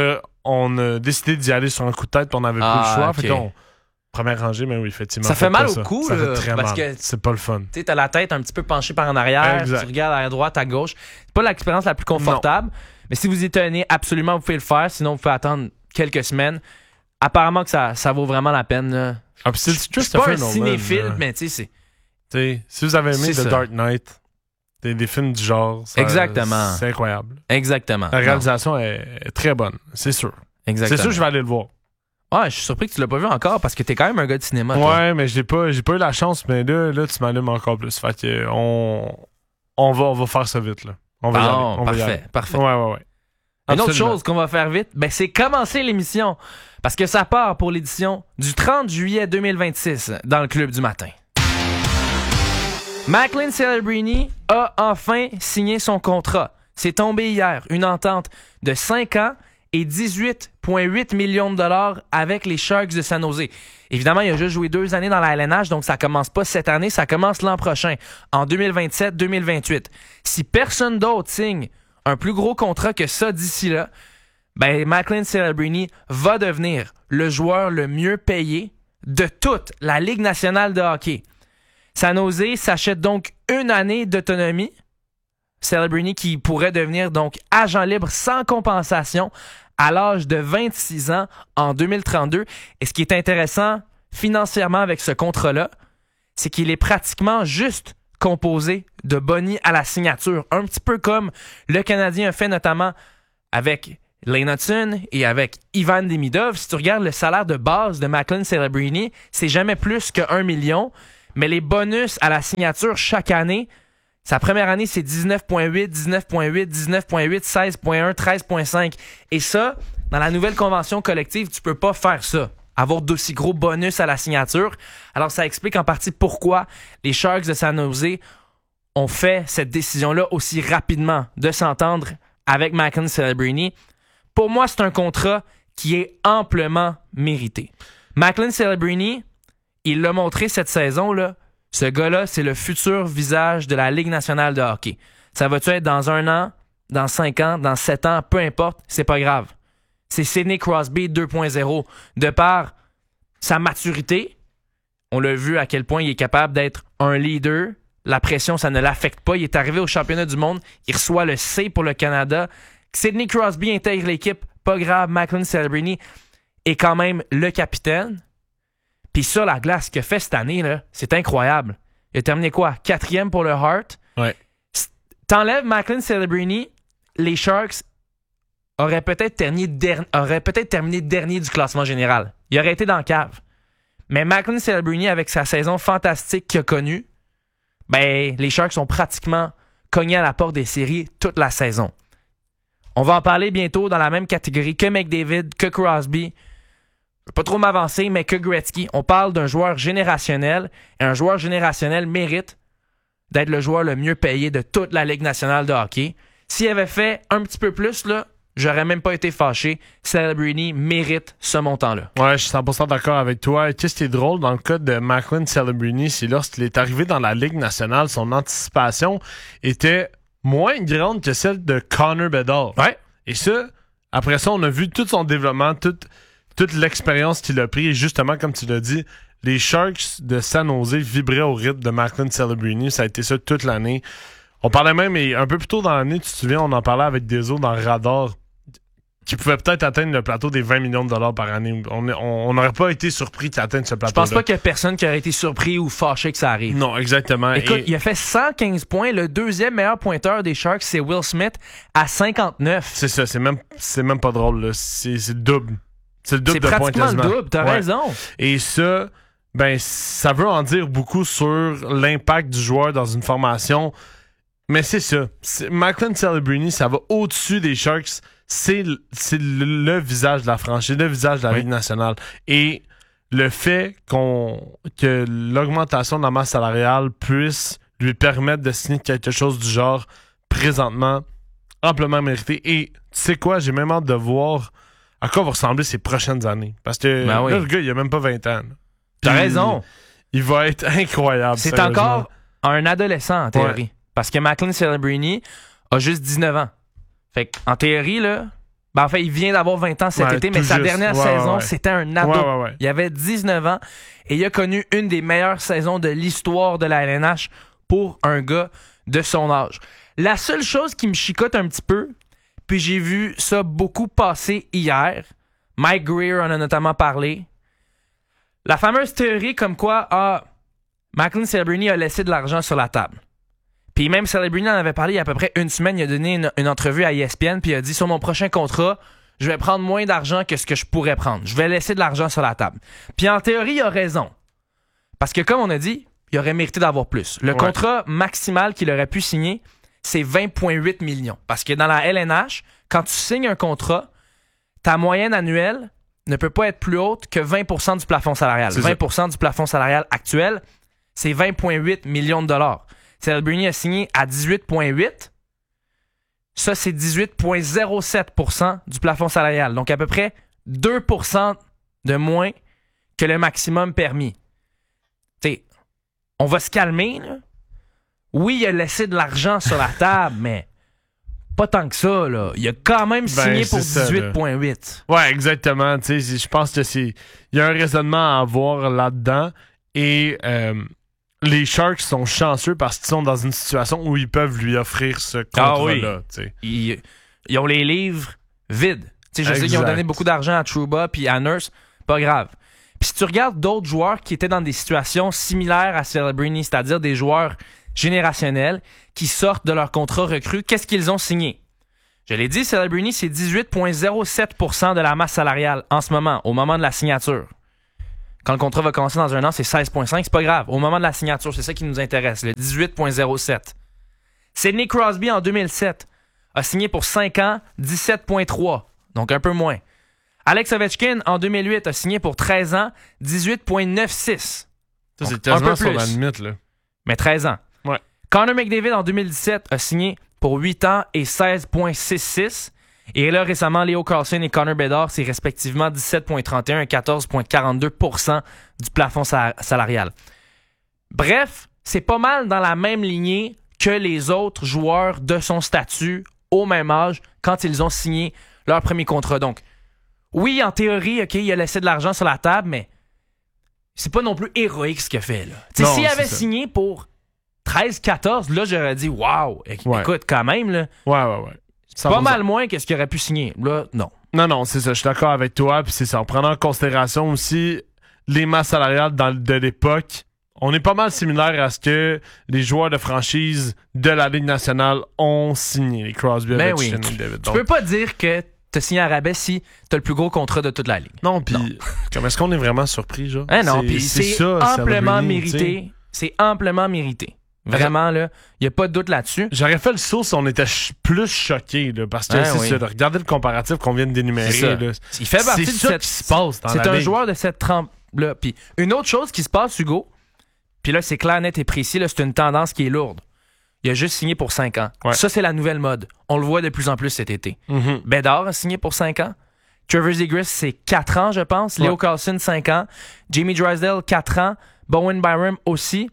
On a décidé d'y aller sur un coup de tête, puis on n'avait plus le choix. Fait qu'on... Première rangée, mais oui, effectivement. Ça fait mal au cou, ça fait très parce mal. que c'est pas le fun. Tu sais, t'as la tête un petit peu penchée par en arrière, exact. Tu regardes à droite, à gauche. C'est pas l'expérience la plus confortable, mais si vous y tenez, absolument, vous pouvez le faire. Sinon, vous pouvez attendre quelques semaines. Apparemment que ça vaut vraiment la peine. Là. Ah, puis je suis pas un cinéphile, mais tu sais, c'est... si vous avez aimé The Dark Knight, des films du genre, exactement. C'est incroyable. Exactement. La réalisation est très bonne, c'est sûr. Exactement. C'est sûr que je vais aller le voir. Ouais, je suis surpris que tu l'as pas vu encore parce que t'es quand même un gars de cinéma. Ouais, toi. mais j'ai pas eu la chance, mais là tu m'allumes encore plus. Fait que on va faire ça vite là. On va y aller. Parfait. Ouais. Une autre chose qu'on va faire vite, c'est commencer l'émission. Parce que ça part pour l'édition du 30 juillet 2026 dans le Club du matin. Macklin Celebrini a enfin signé son contrat. C'est tombé hier. Une entente de 5 ans et 18,8 millions de dollars avec les Sharks de San Jose. Évidemment, il a juste joué 2 années dans la LNH, donc ça commence pas cette année, ça commence l'an prochain, en 2027-2028. Si personne d'autre signe un plus gros contrat que ça d'ici là, Macklin Celebrini va devenir le joueur le mieux payé de toute la Ligue nationale de hockey. San Jose s'achète donc 1 année d'autonomie. Celebrini qui pourrait devenir donc agent libre sans compensation à l'âge de 26 ans en 2032. Et ce qui est intéressant financièrement avec ce contrat-là, c'est qu'il est pratiquement juste composé de bonnies à la signature. Un petit peu comme le Canadien a fait notamment avec Lane Hutson et avec Ivan Demidov. Si tu regardes le salaire de base de Macklin Celebrini, c'est jamais plus que 1 million. Mais les bonus à la signature chaque année, sa première année, c'est 19,8, 19,8, 19,8, 16,1, 13,5. Et ça, dans la nouvelle convention collective, tu peux pas faire ça. Avoir d'aussi gros bonus à la signature. Alors, ça explique en partie pourquoi les Sharks de San Jose ont fait cette décision-là aussi rapidement de s'entendre avec Macklin Celebrini. Pour moi, c'est un contrat qui est amplement mérité. Macklin Celebrini, il l'a montré cette saison-là. Ce gars-là, c'est le futur visage de la Ligue nationale de hockey. Ça va-tu être dans 1 an, dans 5 ans, dans 7 ans, peu importe, c'est pas grave. C'est Sidney Crosby 2.0. De par sa maturité, on l'a vu à quel point il est capable d'être un leader. La pression, ça ne l'affecte pas. Il est arrivé au championnat du monde. Il reçoit le C pour le Canada. Sidney Crosby intègre l'équipe. Pas grave, Macklin Celebrini est quand même le capitaine. Puis ça, la glace qu'il a fait cette année, là, c'est incroyable. Il a terminé quoi? 4e pour le Hart. Ouais. T'enlèves Macklin Celebrini, les Sharks auraient peut-être terminé dernier du classement général. Il aurait été dans la cave. Mais Macklin Celebrini, avec sa saison fantastique qu'il a connue, ben, les Sharks sont pratiquement cognés à la porte des séries toute la saison. On va en parler bientôt dans la même catégorie que McDavid, que Crosby. Je ne vais pas trop m'avancer, mais que Gretzky. On parle d'un joueur générationnel, et un joueur générationnel mérite d'être le joueur le mieux payé de toute la Ligue nationale de hockey. S'il avait fait un petit peu plus, là, j'aurais même pas été fâché. Celebrini mérite ce montant-là. Ouais, je suis 100% d'accord avec toi. Et qu'est-ce qui est drôle dans le cas de Macklin Celebrini, c'est lorsqu'il est arrivé dans la Ligue nationale, son anticipation était moins grande que celle de Connor Bedard. Ouais. Et ça, après ça, on a vu tout son développement, toute l'expérience qu'il a pris. Et justement, comme tu l'as dit, les Sharks de San Jose vibraient au rythme de Macklin Celebrini. Ça a été ça toute l'année. On parlait même, et un peu plus tôt dans l'année, tu te souviens, on en parlait avec Deso dans Radar, qui pouvait peut-être atteindre le plateau des 20 millions de dollars par année. On n'aurait pas été surpris qu'il atteigne ce plateau-là. Je pense pas qu'il y a personne qui aurait été surpris ou fâché que ça arrive. Non, exactement. Écoute, il a fait 115 points. Le deuxième meilleur pointeur des Sharks, c'est Will Smith, à 59. C'est ça, c'est même pas drôle, là. C'est le double. C'est le double de points quasiment. C'est pratiquement le double, t'as raison. Et ça, ben, ça veut en dire beaucoup sur l'impact du joueur dans une formation. Mais c'est ça. Macklin Celebrini, ça va au-dessus des Sharks. C'est le visage de la franchise, le visage de la Ligue nationale. Et le fait que l'augmentation de la masse salariale puisse lui permettre de signer quelque chose du genre, présentement, amplement mérité. Et tu sais quoi, j'ai même hâte de voir à quoi vont ressembler ces prochaines années. Parce que là, le gars, il a même pas 20 ans. T'as raison. Il va être incroyable. C'est encore un adolescent, en théorie. Ouais. Parce que Macklin Celebrini a juste 19 ans. Fait qu'en théorie, là, ben en fait, il vient d'avoir 20 ans cet été, mais sa dernière saison, c'était un ado. Il avait 19 ans et il a connu une des meilleures saisons de l'histoire de la LNH pour un gars de son âge. La seule chose qui me chicote un petit peu, puis j'ai vu ça beaucoup passer hier, Mike Greer en a notamment parlé, la fameuse théorie comme quoi Macklin Celebrini a laissé de l'argent sur la table. Puis même Celebrini en avait parlé il y a à peu près une semaine. Il a donné une entrevue à ESPN, puis il a dit, sur mon prochain contrat, je vais prendre moins d'argent que ce que je pourrais prendre. Je vais laisser de l'argent sur la table. Puis en théorie, il a raison. Parce que comme on a dit, il aurait mérité d'avoir plus. Le contrat maximal qu'il aurait pu signer, c'est 20,8 millions. Parce que dans la LNH, quand tu signes un contrat, ta moyenne annuelle ne peut pas être plus haute que 20% du plafond salarial. 20% du plafond salarial actuel, c'est 20,8 millions de dollars. Celebrini a signé à 18,8. Ça, c'est 18,07% du plafond salarial. Donc, à peu près 2% de moins que le maximum permis. T'sais, on va se calmer, là. Oui, il a laissé de l'argent sur la table, mais pas tant que ça, là. Il a quand même signé pour 18,8. Ouais, exactement. Je pense que il y a un raisonnement à avoir là-dedans. Et les Sharks sont chanceux parce qu'ils sont dans une situation où ils peuvent lui offrir ce contrat-là. Ils ont les livres vides. Je sais qu'ils ont donné beaucoup d'argent à Trouba puis à Nurse. Pas grave. Puis si tu regardes d'autres joueurs qui étaient dans des situations similaires à Celebrini, c'est-à-dire des joueurs générationnels qui sortent de leur contrat recru. Qu'est-ce qu'ils ont signé? Je l'ai dit, Celebrini, c'est 18,07% de la masse salariale en ce moment, au moment de la signature. Quand le contrat va commencer dans un an, c'est 16,5%. C'est pas grave. Au moment de la signature, c'est ça qui nous intéresse, le 18,07%. Sidney Crosby, en 2007, a signé pour 5 ans, 17,3%. Donc un peu moins. Alex Ovechkin, en 2008, a signé pour 13 ans, 18,96%. Ça, c'est quasiment sur la limite, là. Mais 13 ans. Ouais. Connor McDavid, en 2017, a signé pour 8 ans et 16,66. Et là, récemment, Leo Carlson et Connor Bedard, c'est respectivement 17,31 et 14,42% du plafond salarial. Bref, c'est pas mal dans la même lignée que les autres joueurs de son statut au même âge quand ils ont signé leur premier contrat. Donc, oui, en théorie, OK, il a laissé de l'argent sur la table, mais c'est pas non plus héroïque ce qu'il a fait, là. S'il avait signé pour 13-14, là, j'aurais dit, wow, écoute, quand même, là. Ouais. C'est pas mal moins que ce qu'il aurait pu signer. Là, non. Non, c'est ça. Je suis d'accord avec toi. Puis c'est ça. En prenant en considération aussi les masses salariales de l'époque, on est pas mal similaire à ce que les joueurs de franchise de la Ligue nationale ont signé. Les Crosby, Ovechkin, David. Tu peux pas dire que t'as signé à rabais si t'as le plus gros contrat de toute la Ligue. Non, puis est-ce qu'on est vraiment surpris, genre? Non, puis c'est amplement mérité. C'est amplement mérité. Vraiment, là, il n'y a pas de doute là-dessus. J'aurais fait le saut si on était plus choqués, là, parce que c'est ça. Regardez le comparatif qu'on vient de d'énumérer. Là. Il fait partie de cette... qui se passe dans la Ligue. C'est un joueur de cette trempe-là. Puis une autre chose qui se passe, Hugo, puis là, c'est clair, net et précis, là, c'est une tendance qui est lourde. Il a juste signé pour 5 ans. Ouais. Ça, c'est la nouvelle mode. On le voit de plus en plus cet été. Mm-hmm. Bedard a signé pour 5 ans. Trevor Zegras, c'est 4 ans, je pense. Leo Carlson, 5 ans. Jamie Drysdale, 4 ans. Bowen Byram aussi.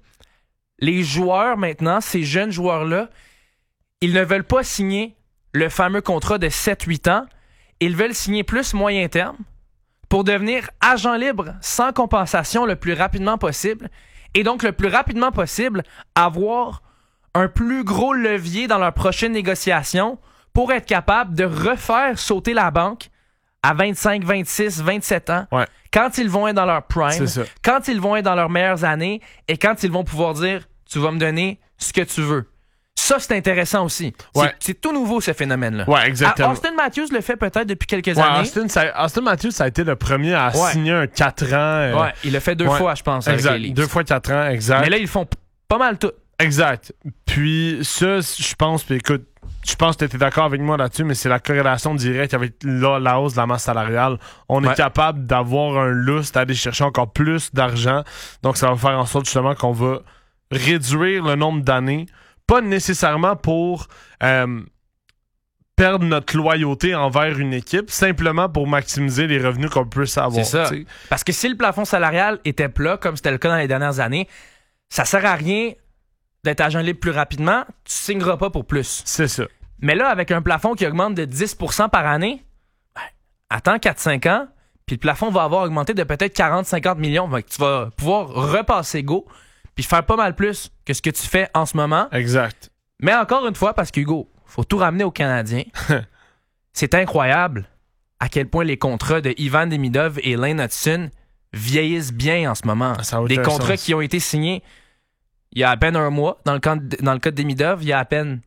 Les joueurs, maintenant, ces jeunes joueurs-là, ils ne veulent pas signer le fameux contrat de 7-8 ans. Ils veulent signer plus moyen terme pour devenir agent libre sans compensation le plus rapidement possible. Et donc, le plus rapidement possible, avoir un plus gros levier dans leur prochaine négociation pour être capable de refaire sauter la banque à 25, 26, 27 ans, quand ils vont être dans leur prime, quand ils vont être dans leurs meilleures années et quand ils vont pouvoir dire « tu vas me donner ce que tu veux ». Ça, c'est intéressant aussi. C'est tout nouveau, ce phénomène-là. Ouais, exactement. Austin Matthews le fait peut-être depuis quelques années. Austin Matthews, ça a été le premier à signer un 4 ans. Il l'a fait 2 fois, je pense, exact. avec les Leafs. 2 fois 4 ans, exact. Mais là, ils font pas mal tout. Exact. Puis ça, je pense, puis écoute, je pense que tu es d'accord avec moi là-dessus, mais c'est la corrélation directe avec la hausse de la masse salariale. On est capable d'avoir un lustre, d'aller chercher encore plus d'argent. Donc, ça va faire en sorte justement qu'on va réduire le nombre d'années. Pas nécessairement pour perdre notre loyauté envers une équipe, simplement pour maximiser les revenus qu'on peut avoir. C'est ça. T'sais. Parce que si le plafond salarial était plat, comme c'était le cas dans les dernières années, ça sert à rien d'être agent libre plus rapidement, tu signeras pas pour plus. C'est ça. Mais là, avec un plafond qui augmente de 10% par année, attends 4-5 ans, puis le plafond va avoir augmenté de peut-être 40-50 millions. Donc tu vas pouvoir repasser go, puis faire pas mal plus que ce que tu fais en ce moment. Exact. Mais encore une fois, parce qu'Hugo, faut tout ramener aux Canadiens. C'est incroyable à quel point les contrats de Ivan Demidov et Lane Hutson vieillissent bien en ce moment. Des contrats qui ont été signés il y a à peine 1 mois, dans le cas de Demidov, il y a à peine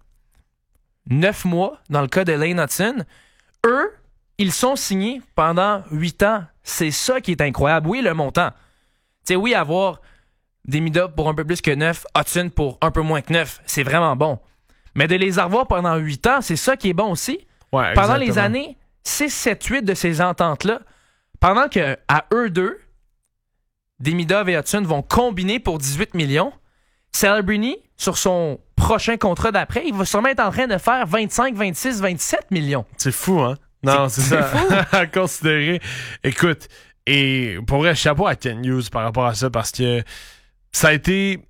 9 mois, dans le cas de Lane Hutson. Eux, ils sont signés pendant 8 ans. C'est ça qui est incroyable. Oui, le montant. Tu sais, oui, avoir Demidov pour un peu plus que 9, Hutson pour un peu moins que 9, c'est vraiment bon. Mais de les avoir pendant 8 ans, c'est ça qui est bon aussi. Ouais, pendant les années 6, 7, 8 de ces ententes-là, pendant qu'à eux deux, Demidov et Hutson vont combiner pour 18 millions, Celebrini, sur son prochain contrat d'après, il va sûrement être en train de faire 25, 26, 27 millions. C'est fou, hein? Non, c'est ça. Fou. À considérer. Écoute, et pour vrai, chapeau à Ken Hughes par rapport à ça, parce que ça a été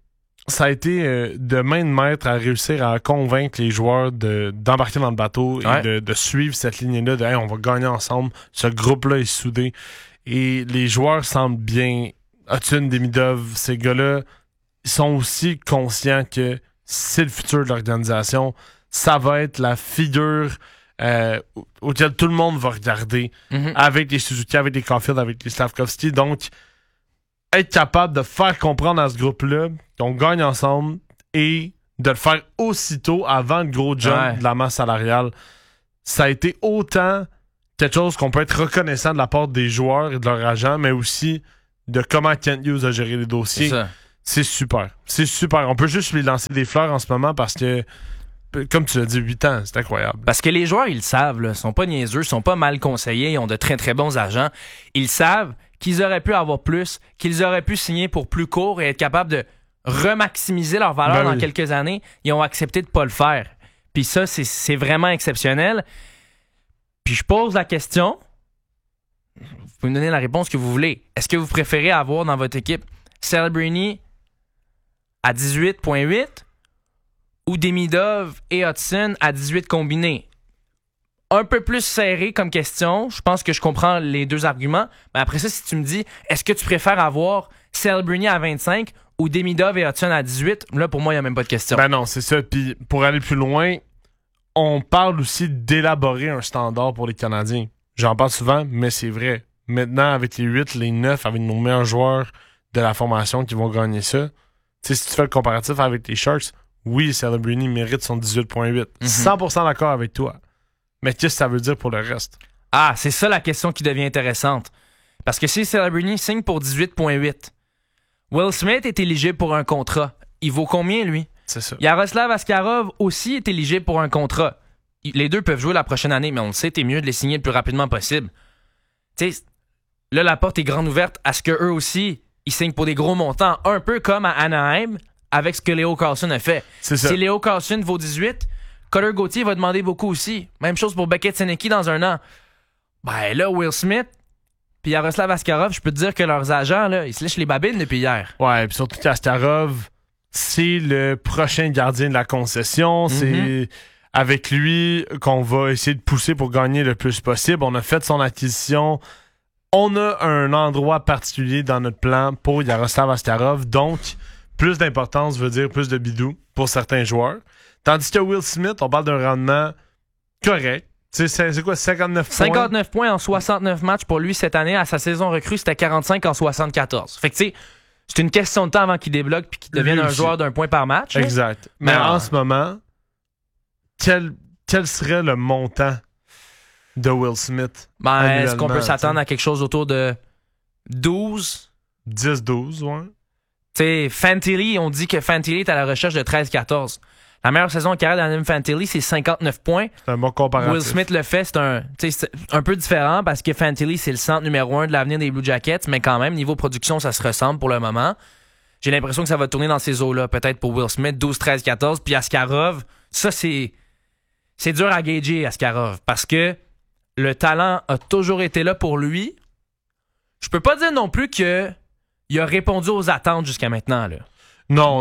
de main de maître à réussir à convaincre les joueurs d'embarquer dans le bateau et de suivre cette ligne-là de hey, on va gagner ensemble. Ce groupe-là est soudé. Et les joueurs semblent bien. Hutson, Demidov, ces gars-là, ils sont aussi conscients que c'est le futur de l'organisation. Ça va être la figure auquel tout le monde va regarder avec les Suzuki, avec les Caulfield, avec les Slavkovski. Donc, être capable de faire comprendre à ce groupe-là qu'on gagne ensemble et de le faire aussitôt avant le gros jump de la masse salariale, ça a été autant quelque chose qu'on peut être reconnaissant de la part des joueurs et de leurs agents, mais aussi de comment Kent Hughes a géré les dossiers. C'est super. C'est super. On peut juste lui lancer des fleurs en ce moment parce que, comme tu l'as dit, 8 ans, c'est incroyable. Parce que les joueurs, ils le savent, là, sont pas niaiseux, sont pas mal conseillés, ils ont de très très bons agents. Ils savent qu'ils auraient pu avoir plus, qu'ils auraient pu signer pour plus court et être capables de remaximiser leur valeur dans quelques années. Ils ont accepté de pas le faire. Puis ça, c'est vraiment exceptionnel. Puis je pose la question, vous pouvez me donner la réponse que vous voulez. Est-ce que vous préférez avoir dans votre équipe Celebrini à 18.8 ou Demidov et Hudson à 18 combinés? Un peu plus serré comme question. Je pense que je comprends les deux arguments. Mais après ça, si tu me dis, est-ce que tu préfères avoir Celebrini à 25 ou Demidov et Hudson à 18? Là, pour moi, il n'y a même pas de question. Ben non, c'est ça. Puis pour aller plus loin, on parle aussi d'élaborer un standard pour les Canadiens. J'en parle souvent, mais c'est vrai. Maintenant, avec les 8, les 9, avec nos meilleurs joueurs de la formation qui vont gagner ça, tu sais, si tu fais le comparatif avec les Sharks, oui, Celebrini mérite son 18.8. 100% d'accord avec toi. Mais qu'est-ce que ça veut dire pour le reste? Ah, c'est ça la question qui devient intéressante. Parce que si Celebrini signe pour 18.8, Will Smith est éligible pour un contrat. Il vaut combien, lui? C'est ça. Yaroslav Askarov aussi est éligible pour un contrat. Les deux peuvent jouer la prochaine année, mais on le sait, t'es mieux de les signer le plus rapidement possible. Tu sais, là, la porte est grande ouverte à ce qu'eux aussi, ils signent pour des gros montants, un peu comme à Anaheim, avec ce que Leo Carlson a fait. C'est ça. Si Leo Carlson vaut 18, Cutter Gauthier va demander beaucoup aussi. Même chose pour Beckett Senecki dans un an. Ben là, Will Smith puis Yaroslav Askarov, je peux te dire que leurs agents, là, ils se lèchent les babines depuis hier. Ouais, puis surtout qu'Askarov, c'est le prochain gardien de la concession. C'est avec lui qu'on va essayer de pousser pour gagner le plus possible. On a fait son acquisition. On a un endroit particulier dans notre plan pour Yaroslav Askarov. Donc, plus d'importance veut dire plus de bidou pour certains joueurs. Tandis que Will Smith, on parle d'un rendement correct. C'est quoi, 59 points? 59 points en 69 matchs pour lui cette année. À sa saison recrue, c'était 45 en 74. Fait que tu sais, c'est une question de temps avant qu'il débloque puis qu'il devienne un joueur d'un point par match. Exact. Mais en ce moment, quel serait le montant de Will Smith? Ben, est-ce qu'on peut s'attendre à quelque chose autour de 12? 10-12, ouais. Tu sais, Fantilli, on dit que Fantilli est à la recherche de 13-14. La meilleure saison en carrière d'Adam Fantilli, c'est 59 points. C'est un bon comparatif. Will Smith le fait, c'est un peu différent parce que Fantilli, c'est le centre numéro 1 de l'avenir des Blue Jackets, mais quand même, niveau production, ça se ressemble pour le moment. J'ai l'impression que ça va tourner dans ces eaux-là, peut-être pour Will Smith, 12, 13, 14. Puis Askarov, ça, c'est dur à gager, Askarov, parce que le talent a toujours été là pour lui. Je peux pas dire non plus qu'il a répondu aux attentes jusqu'à maintenant, là. Non.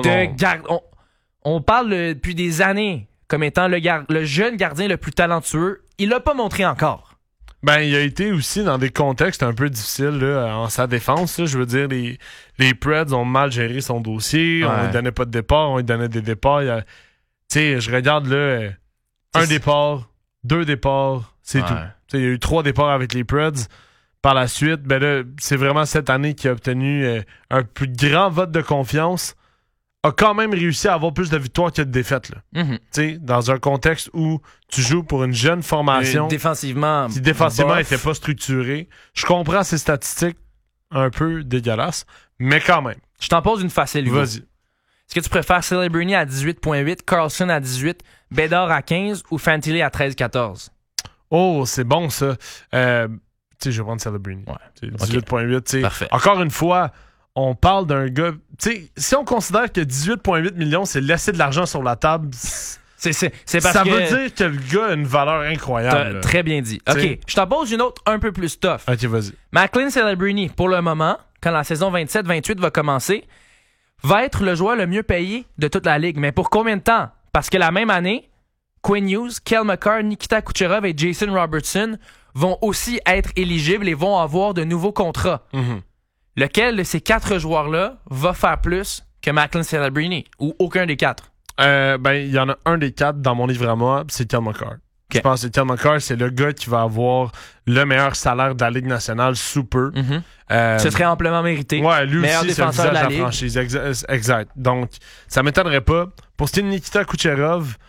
On parle depuis des années comme étant le jeune gardien le plus talentueux. Il l'a pas montré encore. Ben, il a été aussi dans des contextes un peu difficiles là, en sa défense. Là. Je veux dire, les Preds ont mal géré son dossier. On lui donnait pas de départ, on lui donnait des départs. Tu sais, je regarde là, un départ, 2 départs, c'est tout. T'sais, il y a eu 3 départs avec les Preds. Par la suite, ben là, c'est vraiment cette année qu'il a obtenu un plus grand vote de confiance. A quand même réussi à avoir plus de victoires que de défaites. Là. Dans un contexte où tu joues pour une jeune formation défensivement qui n'était pas structurée. Je comprends ces statistiques un peu dégueulasses, mais quand même. Je t'en pose une facile, Hugo. Vas-y. Est-ce que tu préfères Celebrini à 18.8, Carlson à 18, Bédard à 15 ou Fantilli à 13-14? Oh, c'est bon ça. Je vais prendre Celebrini. Ouais. 18.8. Parfait. Encore une fois, on parle d'un gars... si on considère que 18,8 millions, c'est laisser de l'argent sur la table, c'est parce ça que veut dire que le gars a une valeur incroyable. Très bien dit. OK, je t'en pose une autre un peu plus tough. OK, vas-y. McLean Celebrini, pour le moment, quand la saison 27-28 va commencer, va être le joueur le mieux payé de toute la Ligue. Mais pour combien de temps? Parce que la même année, Quinn Hughes, Cale Makar, Nikita Kucherov et Jason Robertson vont aussi être éligibles et vont avoir de nouveaux contrats. Lequel de ces 4 joueurs-là va faire plus que McLean Celebrini? Ou aucun des 4? Il y en a un des 4 dans mon livre à moi, c'est Cale Makar. Je pense que Kyle McCarr, c'est le gars qui va avoir le meilleur salaire de la Ligue nationale sous peu. Ce serait amplement mérité. Ouais, lui meilleur aussi, c'est le défenseur visage de de la la franchise. Exact. Donc, ça m'étonnerait pas. Pour ce qui est de Nikita Kucherov,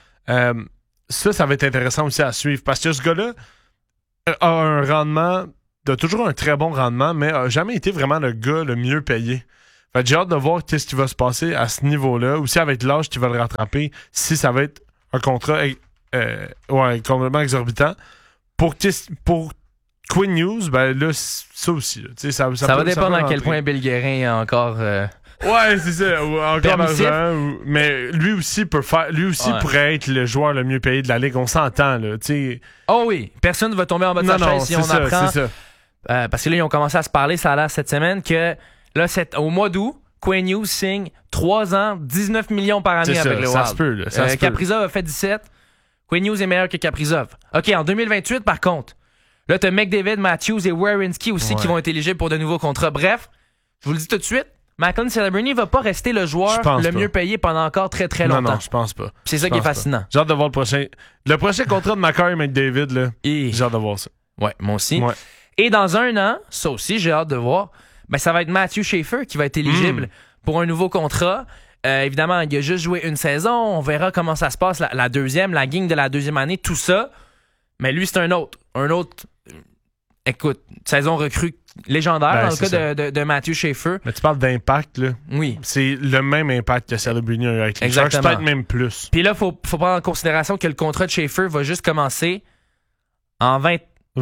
ça va être intéressant aussi à suivre. Parce que ce gars-là a un rendement, a toujours un très bon rendement, mais n'a jamais été vraiment le gars le mieux payé. Fait que j'ai hâte de voir qu'est-ce qui va se passer à ce niveau-là, aussi avec l'âge qui va le rattraper, si ça va être un contrat complètement exorbitant. Pour Quinn Hughes, ben là, ça aussi. Là, ça va dépendre à quel point Bill Guérin a encore... Ouais, c'est ça. Encore d'argent. Mais lui aussi pourrait être le joueur le mieux payé de la Ligue. On s'entend, là. T'sais. Oh oui. Personne ne va tomber en bas de sa chaise si on apprend. C'est ça. Parce que là, ils ont commencé à se parler, ça a l'air cette semaine, que là, au mois d'août, Quinn Hughes signe 3 ans, 19 millions par année avec le Wild. Ça se peut, là. Ça se peut. Kaprizov a fait 17. Quinn Hughes est meilleur que Kaprizov. OK, en 2028, par contre, là, t'as McDavid, Matthews et Werenski aussi qui vont être éligibles pour de nouveaux contrats. Bref, je vous le dis tout de suite, Macklin Celebrini va pas rester le joueur le mieux payé pendant encore très très longtemps. Non, je pense pas. C'est ça qui est fascinant. J'ai hâte de voir le prochain contrat de McCarr et McDavid, là. J'ai hâte de voir ça. Ouais, moi aussi. Ouais. Et dans 1 an, ça aussi, j'ai hâte de voir, ben, ça va être Matthew Schaefer qui va être éligible pour un nouveau contrat. Évidemment, il a juste joué une saison. On verra comment ça se passe, la deuxième, la gang de la deuxième année, tout ça. Mais lui, c'est un autre. Écoute, saison recrue légendaire dans le cas de Matthew Schaefer. Mais tu parles d'impact, là. Oui. C'est le même impact que Celebrini a eu avec les Sharks, peut-être même plus. Puis là, faut prendre en considération que le contrat de Schaefer va juste commencer en 28-29.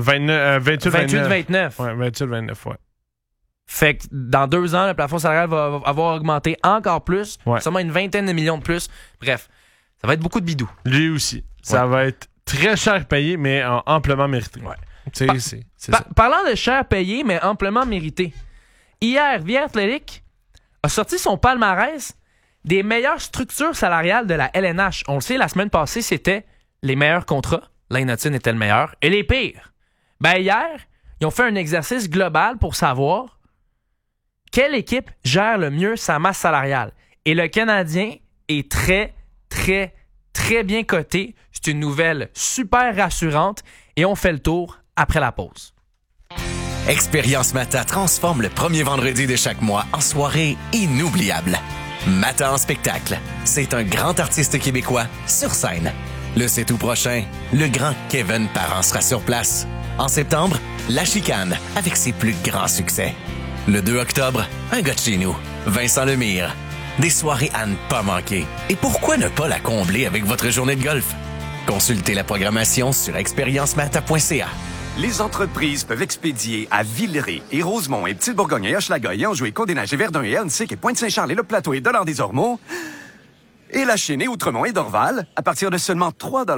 Ouais, 28-29, ouais. Fait que dans 2 ans, le plafond salarial va avoir augmenté encore plus. Ouais. Sûrement une vingtaine de millions de plus. Bref, ça va être beaucoup de bidou. Lui aussi. Ça va être très cher payé, mais amplement mérité. Ouais. C'est ça. Parlant de cher payé, mais amplement mérité. Hier, The Athletic a sorti son palmarès des meilleures structures salariales de la LNH. On le sait, la semaine passée, c'était les meilleurs contrats. Lane Hutton était le meilleur. Et les pires. Ben hier, ils ont fait un exercice global pour savoir quelle équipe gère le mieux sa masse salariale. Et le Canadien est très, très, très bien coté. C'est une nouvelle super rassurante. Et on fait le tour après la pause. Expérience Mata transforme le premier vendredi de chaque mois en soirée inoubliable. Mata en spectacle. C'est un grand artiste québécois sur scène. Le 7 août prochain, le grand Kevin Parent sera sur place. En septembre, La Chicane avec ses plus grands succès. Le 2 octobre, un gars de chez nous, Vincent Lemire. Des soirées à ne pas manquer. Et pourquoi ne pas la combler avec votre journée de golf? Consultez la programmation sur expériencemata.ca. Les entreprises peuvent expédier à Villeray et Rosemont et Petite-Bourgogne et Hochelaga et Anjou et Côte-des-Neiges et Verdun et Elnsick et Pointe-Saint-Charles et Le Plateau et Dollard-des-Ormeaux et La Chênaie, Outremont et Dorval à partir de seulement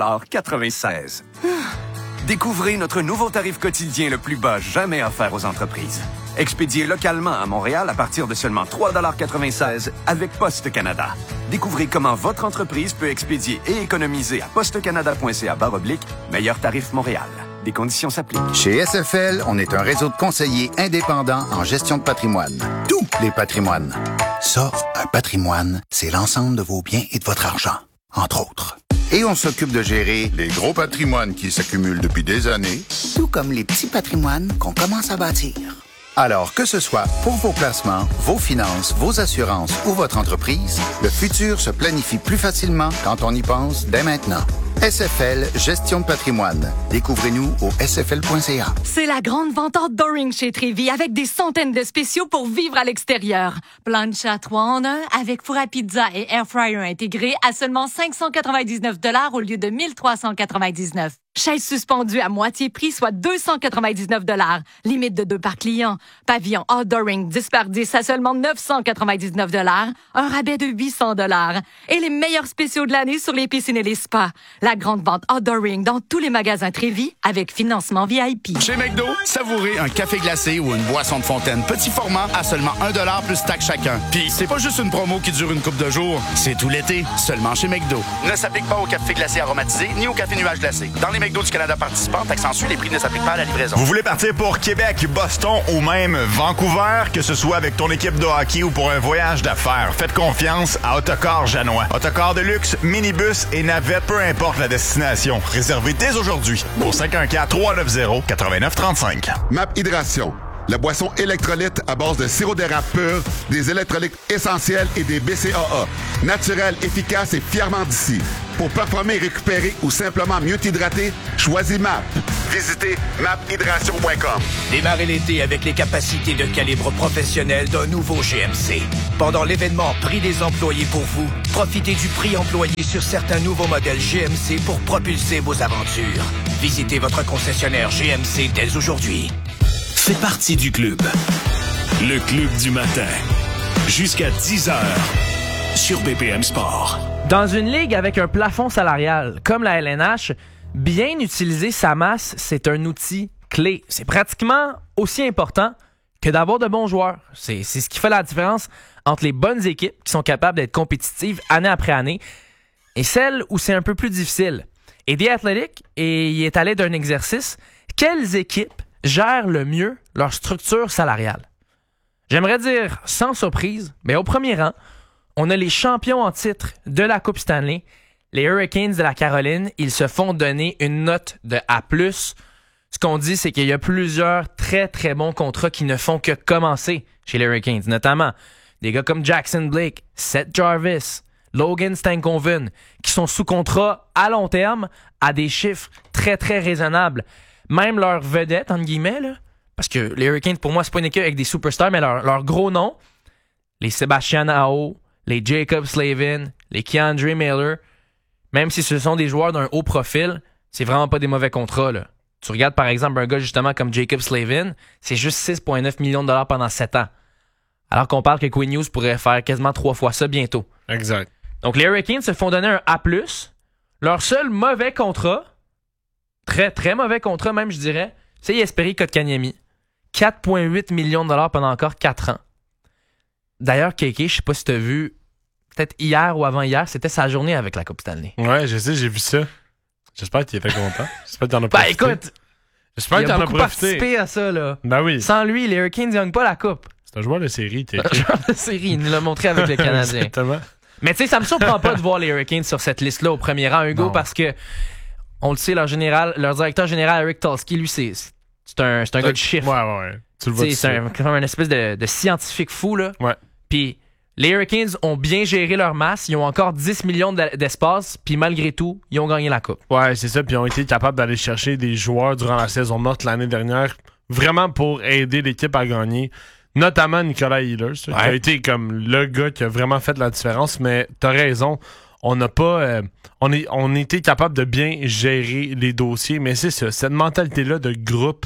3,96 $. Découvrez notre nouveau tarif quotidien le plus bas jamais offert aux entreprises. Expédié localement à Montréal à partir de seulement 3,96 $ avec Poste Canada. Découvrez comment votre entreprise peut expédier et économiser à postecanada.ca/meilleur tarif Montréal. Des conditions s'appliquent. Chez SFL, on est un réseau de conseillers indépendants en gestion de patrimoine. Tous les patrimoines. Ça, un patrimoine, c'est l'ensemble de vos biens et de votre argent, entre autres. Et on s'occupe de gérer les gros patrimoines qui s'accumulent depuis des années, tout comme les petits patrimoines qu'on commence à bâtir. Alors, que ce soit pour vos placements, vos finances, vos assurances ou votre entreprise, le futur se planifie plus facilement quand on y pense dès maintenant. SFL Gestion de patrimoine. Découvrez-nous au sfl.ca. C'est la grande vente outdooring chez Trévi avec des centaines de spéciaux pour vivre à l'extérieur. Plancha 3 en 1 avec four à pizza et air fryer intégré à seulement 599 $ au lieu de 1399. Chaise suspendue à moitié prix, soit 299 $. Limite de 2 par client. Pavillon outdooring 10 par 10 à seulement 999 $. Un rabais de 800 $. Et les meilleurs spéciaux de l'année sur les piscines et les spas. La grande vente outdooring dans tous les magasins Trévi avec financement VIP. Chez McDo, savourez un café glacé ou une boisson de fontaine petit format à seulement 1 $ plus taxe chacun. Puis c'est pas juste une promo qui dure une couple de jours, c'est tout l'été, seulement chez McDo. Ne s'applique pas au café glacé aromatisé ni au café nuage glacé. Dans les les McDo du Canada participants, accentue les prix ne s'appliquent pas à la livraison. Vous voulez partir pour Québec, Boston ou même Vancouver, que ce soit avec ton équipe de hockey ou pour un voyage d'affaires, faites confiance à Autocar Janois. Autocar de luxe, minibus et navette, peu importe la destination. Réservez dès aujourd'hui au 514-390-8935. MAP Hydration. La boisson électrolyte à base de sirop d'érable pur, des électrolytes essentiels et des BCAA. Naturel, efficace et fièrement d'ici. Pour performer, récupérer ou simplement mieux t'hydrater, choisis MAP. Visitez maphydration.com. Démarrez l'été avec les capacités de calibre professionnel d'un nouveau GMC. Pendant l'événement Prix des employés pour vous, profitez du prix employé sur certains nouveaux modèles GMC pour propulser vos aventures. Visitez votre concessionnaire GMC dès aujourd'hui. Fais partie du club. Le club du matin. Jusqu'à 10h sur BPM Sport. Dans une ligue avec un plafond salarial comme la LNH, bien utiliser sa masse, c'est un outil clé. C'est pratiquement aussi important que d'avoir de bons joueurs. C'est ce qui fait la différence entre les bonnes équipes qui sont capables d'être compétitives année après année et celles où c'est un peu plus difficile. Et The Athletic y est allé d'un exercice. Quelles équipes gèrent le mieux leur structure salariale? J'aimerais dire, sans surprise, mais au premier rang, on a les champions en titre de la Coupe Stanley, les Hurricanes de la Caroline. Ils se font donner une note de A+. Ce qu'on dit, c'est qu'il y a plusieurs très, très bons contrats qui ne font que commencer chez les Hurricanes, notamment des gars comme Jackson Blake, Seth Jarvis, Logan Stankoven, qui sont sous contrat à long terme à des chiffres très, très raisonnables. Même leurs vedettes, entre guillemets, là, parce que les Hurricanes, pour moi, c'est pas une équipe avec des superstars, mais leurs gros noms, les Sebastian Aho, les Jacob Slavin, les Keandre Miller, même si ce sont des joueurs d'un haut profil, c'est vraiment pas des mauvais contrats, là. Tu regardes, par exemple, un gars justement comme Jacob Slavin, c'est juste 6,9 millions de dollars pendant 7 ans. Alors qu'on parle que Quinn Hughes pourrait faire quasiment 3 fois ça bientôt. Exact. Donc, les Hurricanes se font donner un A+. Leur seul mauvais contrat, très, très mauvais contrat même, je dirais, c'est Jesperi Kotkaniemi. 4,8 millions de dollars pendant encore 4 ans. D'ailleurs, Kéké, je sais pas si tu as vu, peut-être hier ou avant-hier, c'était sa journée avec la Coupe Stanley. Ouais, je sais, j'ai vu ça. J'espère qu'il était content. J'espère que t'en as profité. Ben écoute, j'espère que il a t'en as beaucoup profité. participé à ça, là. Ben oui. Sans lui, les Hurricanes gagnent pas la Coupe. C'est un joueur de série, t'es. Un joueur de série, il nous l'a montré avec le Canadien. Exactement. Mais tu sais, ça me surprend pas de voir les Hurricanes sur cette liste-là au premier rang, Hugo, parce que, on le sait, leur directeur général, Eric Tulsky, lui, c'est un gars de chiffres. Ouais. Tu le vois. C'est comme un espèce de scientifique fou, là. Ouais. Puis les Hurricanes ont bien géré leur masse. Ils ont encore 10 millions d'espace. Puis malgré tout, ils ont gagné la Coupe. Ouais, c'est ça. Puis ils ont été capables d'aller chercher des joueurs durant la saison morte l'année dernière, vraiment pour aider l'équipe à gagner. Notamment Nicolas Ehlers, qui a été comme le gars qui a vraiment fait la différence. Mais t'as raison, on n'a pas... on était capable de bien gérer les dossiers. Mais c'est ça, cette mentalité-là de groupe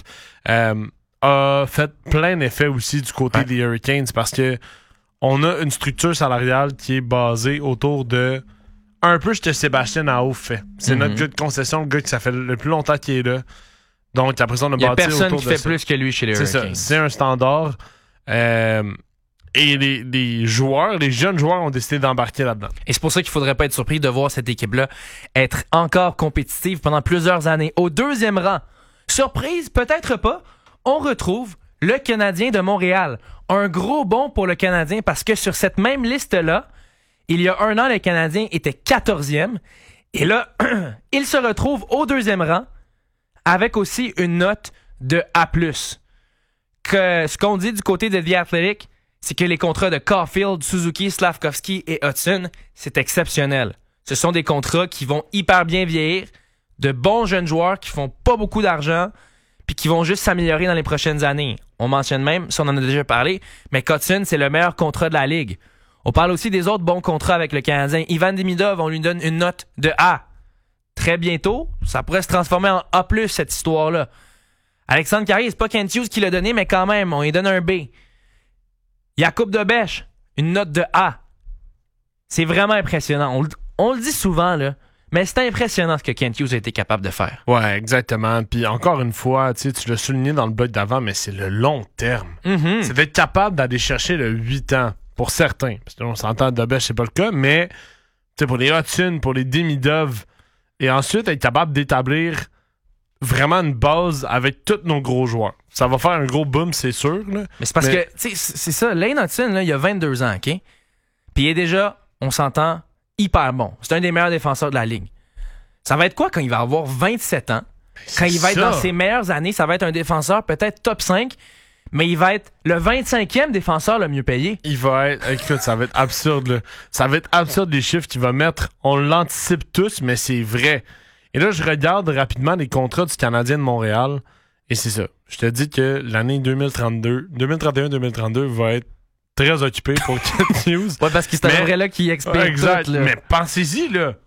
a fait plein d'effets aussi du côté des Hurricanes parce que on a une structure salariale qui est basée autour de un peu ce que Sébastien Aho fait. C'est notre gars de concession, le gars qui ça fait le plus longtemps qu'il est là. Donc après ça, on a bâti autour de ça. Il y a personne qui fait plus que lui chez les Hurricanes. C'est un standard. Et les joueurs, les jeunes joueurs ont décidé d'embarquer là-dedans. Et c'est pour ça qu'il faudrait pas être surpris de voir cette équipe-là être encore compétitive pendant plusieurs années. Au deuxième rang, surprise, peut-être pas, on retrouve le Canadien de Montréal. Un gros bond pour le Canadien parce que sur cette même liste-là, il y a un an, le Canadien était 14e. Et là, il se retrouve au deuxième rang avec aussi une note de A+. Ce qu'on dit du côté de The Athletic, c'est que les contrats de Caulfield, Suzuki, Slavkovski et Hudson, c'est exceptionnel. Ce sont des contrats qui vont hyper bien vieillir, de bons jeunes joueurs qui font pas beaucoup d'argent, puis qui vont juste s'améliorer dans les prochaines années. On mentionne même, si on en a déjà parlé, mais Hudson, c'est le meilleur contrat de la Ligue. On parle aussi des autres bons contrats avec le Canadien. Ivan Demidov, on lui donne une note de A. Très bientôt, ça pourrait se transformer en A+, cette histoire-là. Alexandre Carrier, c'est pas Kent Hughes qui l'a donné, mais quand même, on lui donne un B. Jakub de Bech, une note de A. C'est vraiment impressionnant. On le dit souvent, là, mais c'est impressionnant ce que Kent Hughes a été capable de faire. Ouais, exactement. Puis encore une fois, tu l'as souligné dans le bloc d'avant, mais c'est le long terme. Mm-hmm. C'est d'être capable d'aller chercher le 8 ans, pour certains. Parce qu'on s'entend, de Bech, c'est pas le cas, mais pour les Hudson, pour les Demidov, et ensuite être capable d'établir vraiment une base avec tous nos gros joueurs. Ça va faire un gros boom, c'est sûr. Là. Mais c'est parce que, tu sais, c'est ça. Lane Hutson, là, il a 22 ans, OK? Puis il est déjà, on s'entend, hyper bon. C'est un des meilleurs défenseurs de la Ligue. Ça va être quoi quand il va avoir 27 ans? Quand il va être dans ses meilleures années, ça va être un défenseur peut-être top 5, mais il va être le 25e défenseur le mieux payé. Il va être... Écoute, ça va être absurde, là. Ça va être absurde les chiffres qu'il va mettre. On l'anticipe tous, mais c'est vrai. Et là, je regarde rapidement les contrats du Canadien de Montréal, et c'est ça. Je te dis que l'année 2031-2032 va être très occupée pour Kent Hughes. Ouais, parce que c'est un vrai là qui explique exact. tout. Là. Mais pensez-y, là.